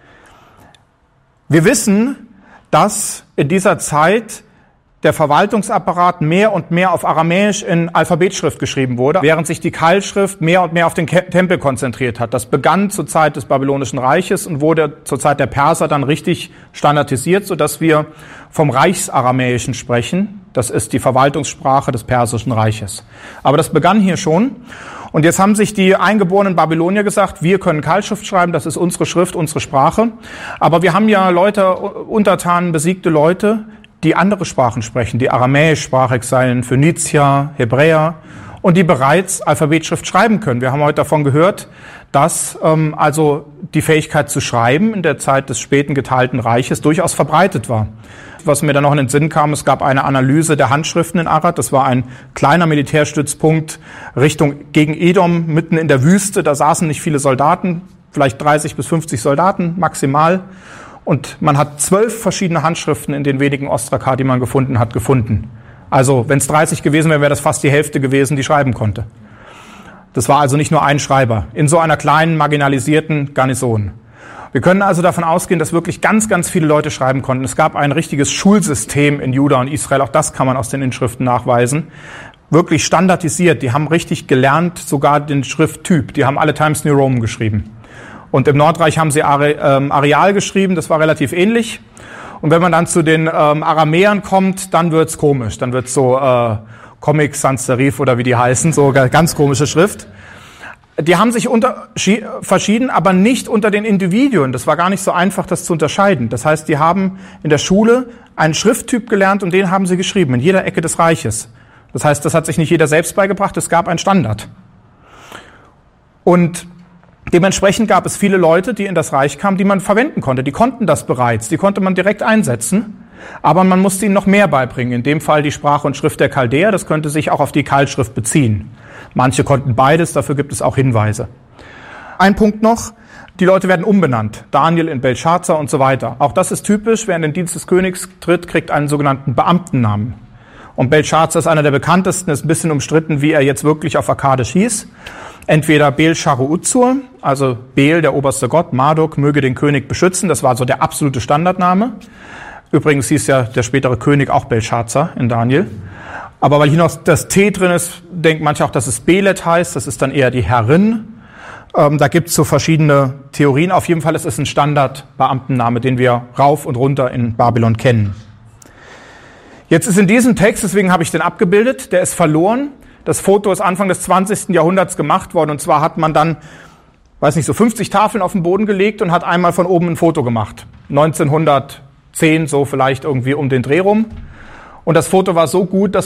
Wir wissen, dass in dieser Zeit der Verwaltungsapparat mehr und mehr auf Aramäisch in Alphabetschrift geschrieben wurde, während sich die Keilschrift mehr und mehr auf den Tempel konzentriert hat. Das begann zur Zeit des Babylonischen Reiches und wurde zur Zeit der Perser dann richtig standardisiert, sodass wir vom Reichsaramäischen sprechen. Das ist die Verwaltungssprache des Persischen Reiches. Aber das begann hier schon. Und jetzt haben sich die eingeborenen Babylonier gesagt, wir können Keilschrift schreiben, das ist unsere Schrift, unsere Sprache. Aber wir haben ja Leute, Untertanen, besiegte Leute, die andere Sprachen sprechen, die aramäischsprachig seien, Phönizier, Hebräer und die bereits Alphabetschrift schreiben können. Wir haben heute davon gehört, dass also die Fähigkeit zu schreiben in der Zeit des späten geteilten Reiches durchaus verbreitet war. Was mir dann noch in den Sinn kam, es gab eine Analyse der Handschriften in Arad. Das war ein kleiner Militärstützpunkt gegen Edom, mitten in der Wüste. Da saßen nicht viele Soldaten, vielleicht 30 bis 50 Soldaten maximal. Und man hat 12 verschiedene Handschriften in den wenigen Ostrakar, die man gefunden hat, gefunden. Also wenn es 30 gewesen wäre, wäre das fast die Hälfte gewesen, die schreiben konnte. Das war also nicht nur ein Schreiber in so einer kleinen, marginalisierten Garnison. Wir können also davon ausgehen, dass wirklich ganz, ganz viele Leute schreiben konnten. Es gab ein richtiges Schulsystem in Juda und Israel, auch das kann man aus den Inschriften nachweisen. Wirklich standardisiert, die haben richtig gelernt, sogar den Schrifttyp. Die haben alle Times New Roman geschrieben. Und im Nordreich haben sie Arial geschrieben, das war relativ ähnlich. Und wenn man dann zu den Aramäern kommt, dann wird's komisch. Dann wird's so Comic Sans Serif oder wie die heißen, so ganz komische Schrift. Die haben sich verschieden, aber nicht unter den Individuen. Das war gar nicht so einfach, das zu unterscheiden. Das heißt, die haben in der Schule einen Schrifttyp gelernt und den haben sie geschrieben, in jeder Ecke des Reiches. Das heißt, das hat sich nicht jeder selbst beigebracht, es gab einen Standard. Und dementsprechend gab es viele Leute, die in das Reich kamen, die man verwenden konnte. Die konnten das bereits, die konnte man direkt einsetzen. Aber man musste ihnen noch mehr beibringen. In dem Fall die Sprache und Schrift der Chaldäer, das könnte sich auch auf die Keilschrift beziehen. Manche konnten beides, dafür gibt es auch Hinweise. Ein Punkt noch, Die Leute werden umbenannt. Daniel in Belshazzar und so weiter. Auch das ist typisch. Wer in den Dienst des Königs tritt, kriegt einen sogenannten Beamtennamen. Und Belshazzar ist einer der bekanntesten, ist ein bisschen umstritten, wie er jetzt wirklich auf Akkadisch hieß. Entweder Bel-Sharu-Uzzur, also Bel, der oberste Gott, Marduk, möge den König beschützen. Das war so der absolute Standardname. Übrigens hieß ja der spätere König auch Belshazzar in Daniel. Aber weil hier noch das T drin ist, denkt manche auch, dass es Belet heißt. Das ist dann eher die Herrin. Da gibt es so verschiedene Theorien. Auf jeden Fall ist es ein Standardbeamtenname, den wir rauf und runter in Babylon kennen. Jetzt ist in diesem Text, deswegen habe ich den abgebildet, der ist verloren. Das Foto ist Anfang des 20. Jahrhunderts gemacht worden. Und zwar hat man dann, weiß nicht, so 50 Tafeln auf den Boden gelegt und hat einmal von oben ein Foto gemacht. 1910, so vielleicht irgendwie um den Dreh rum. Und das Foto war so gut, dass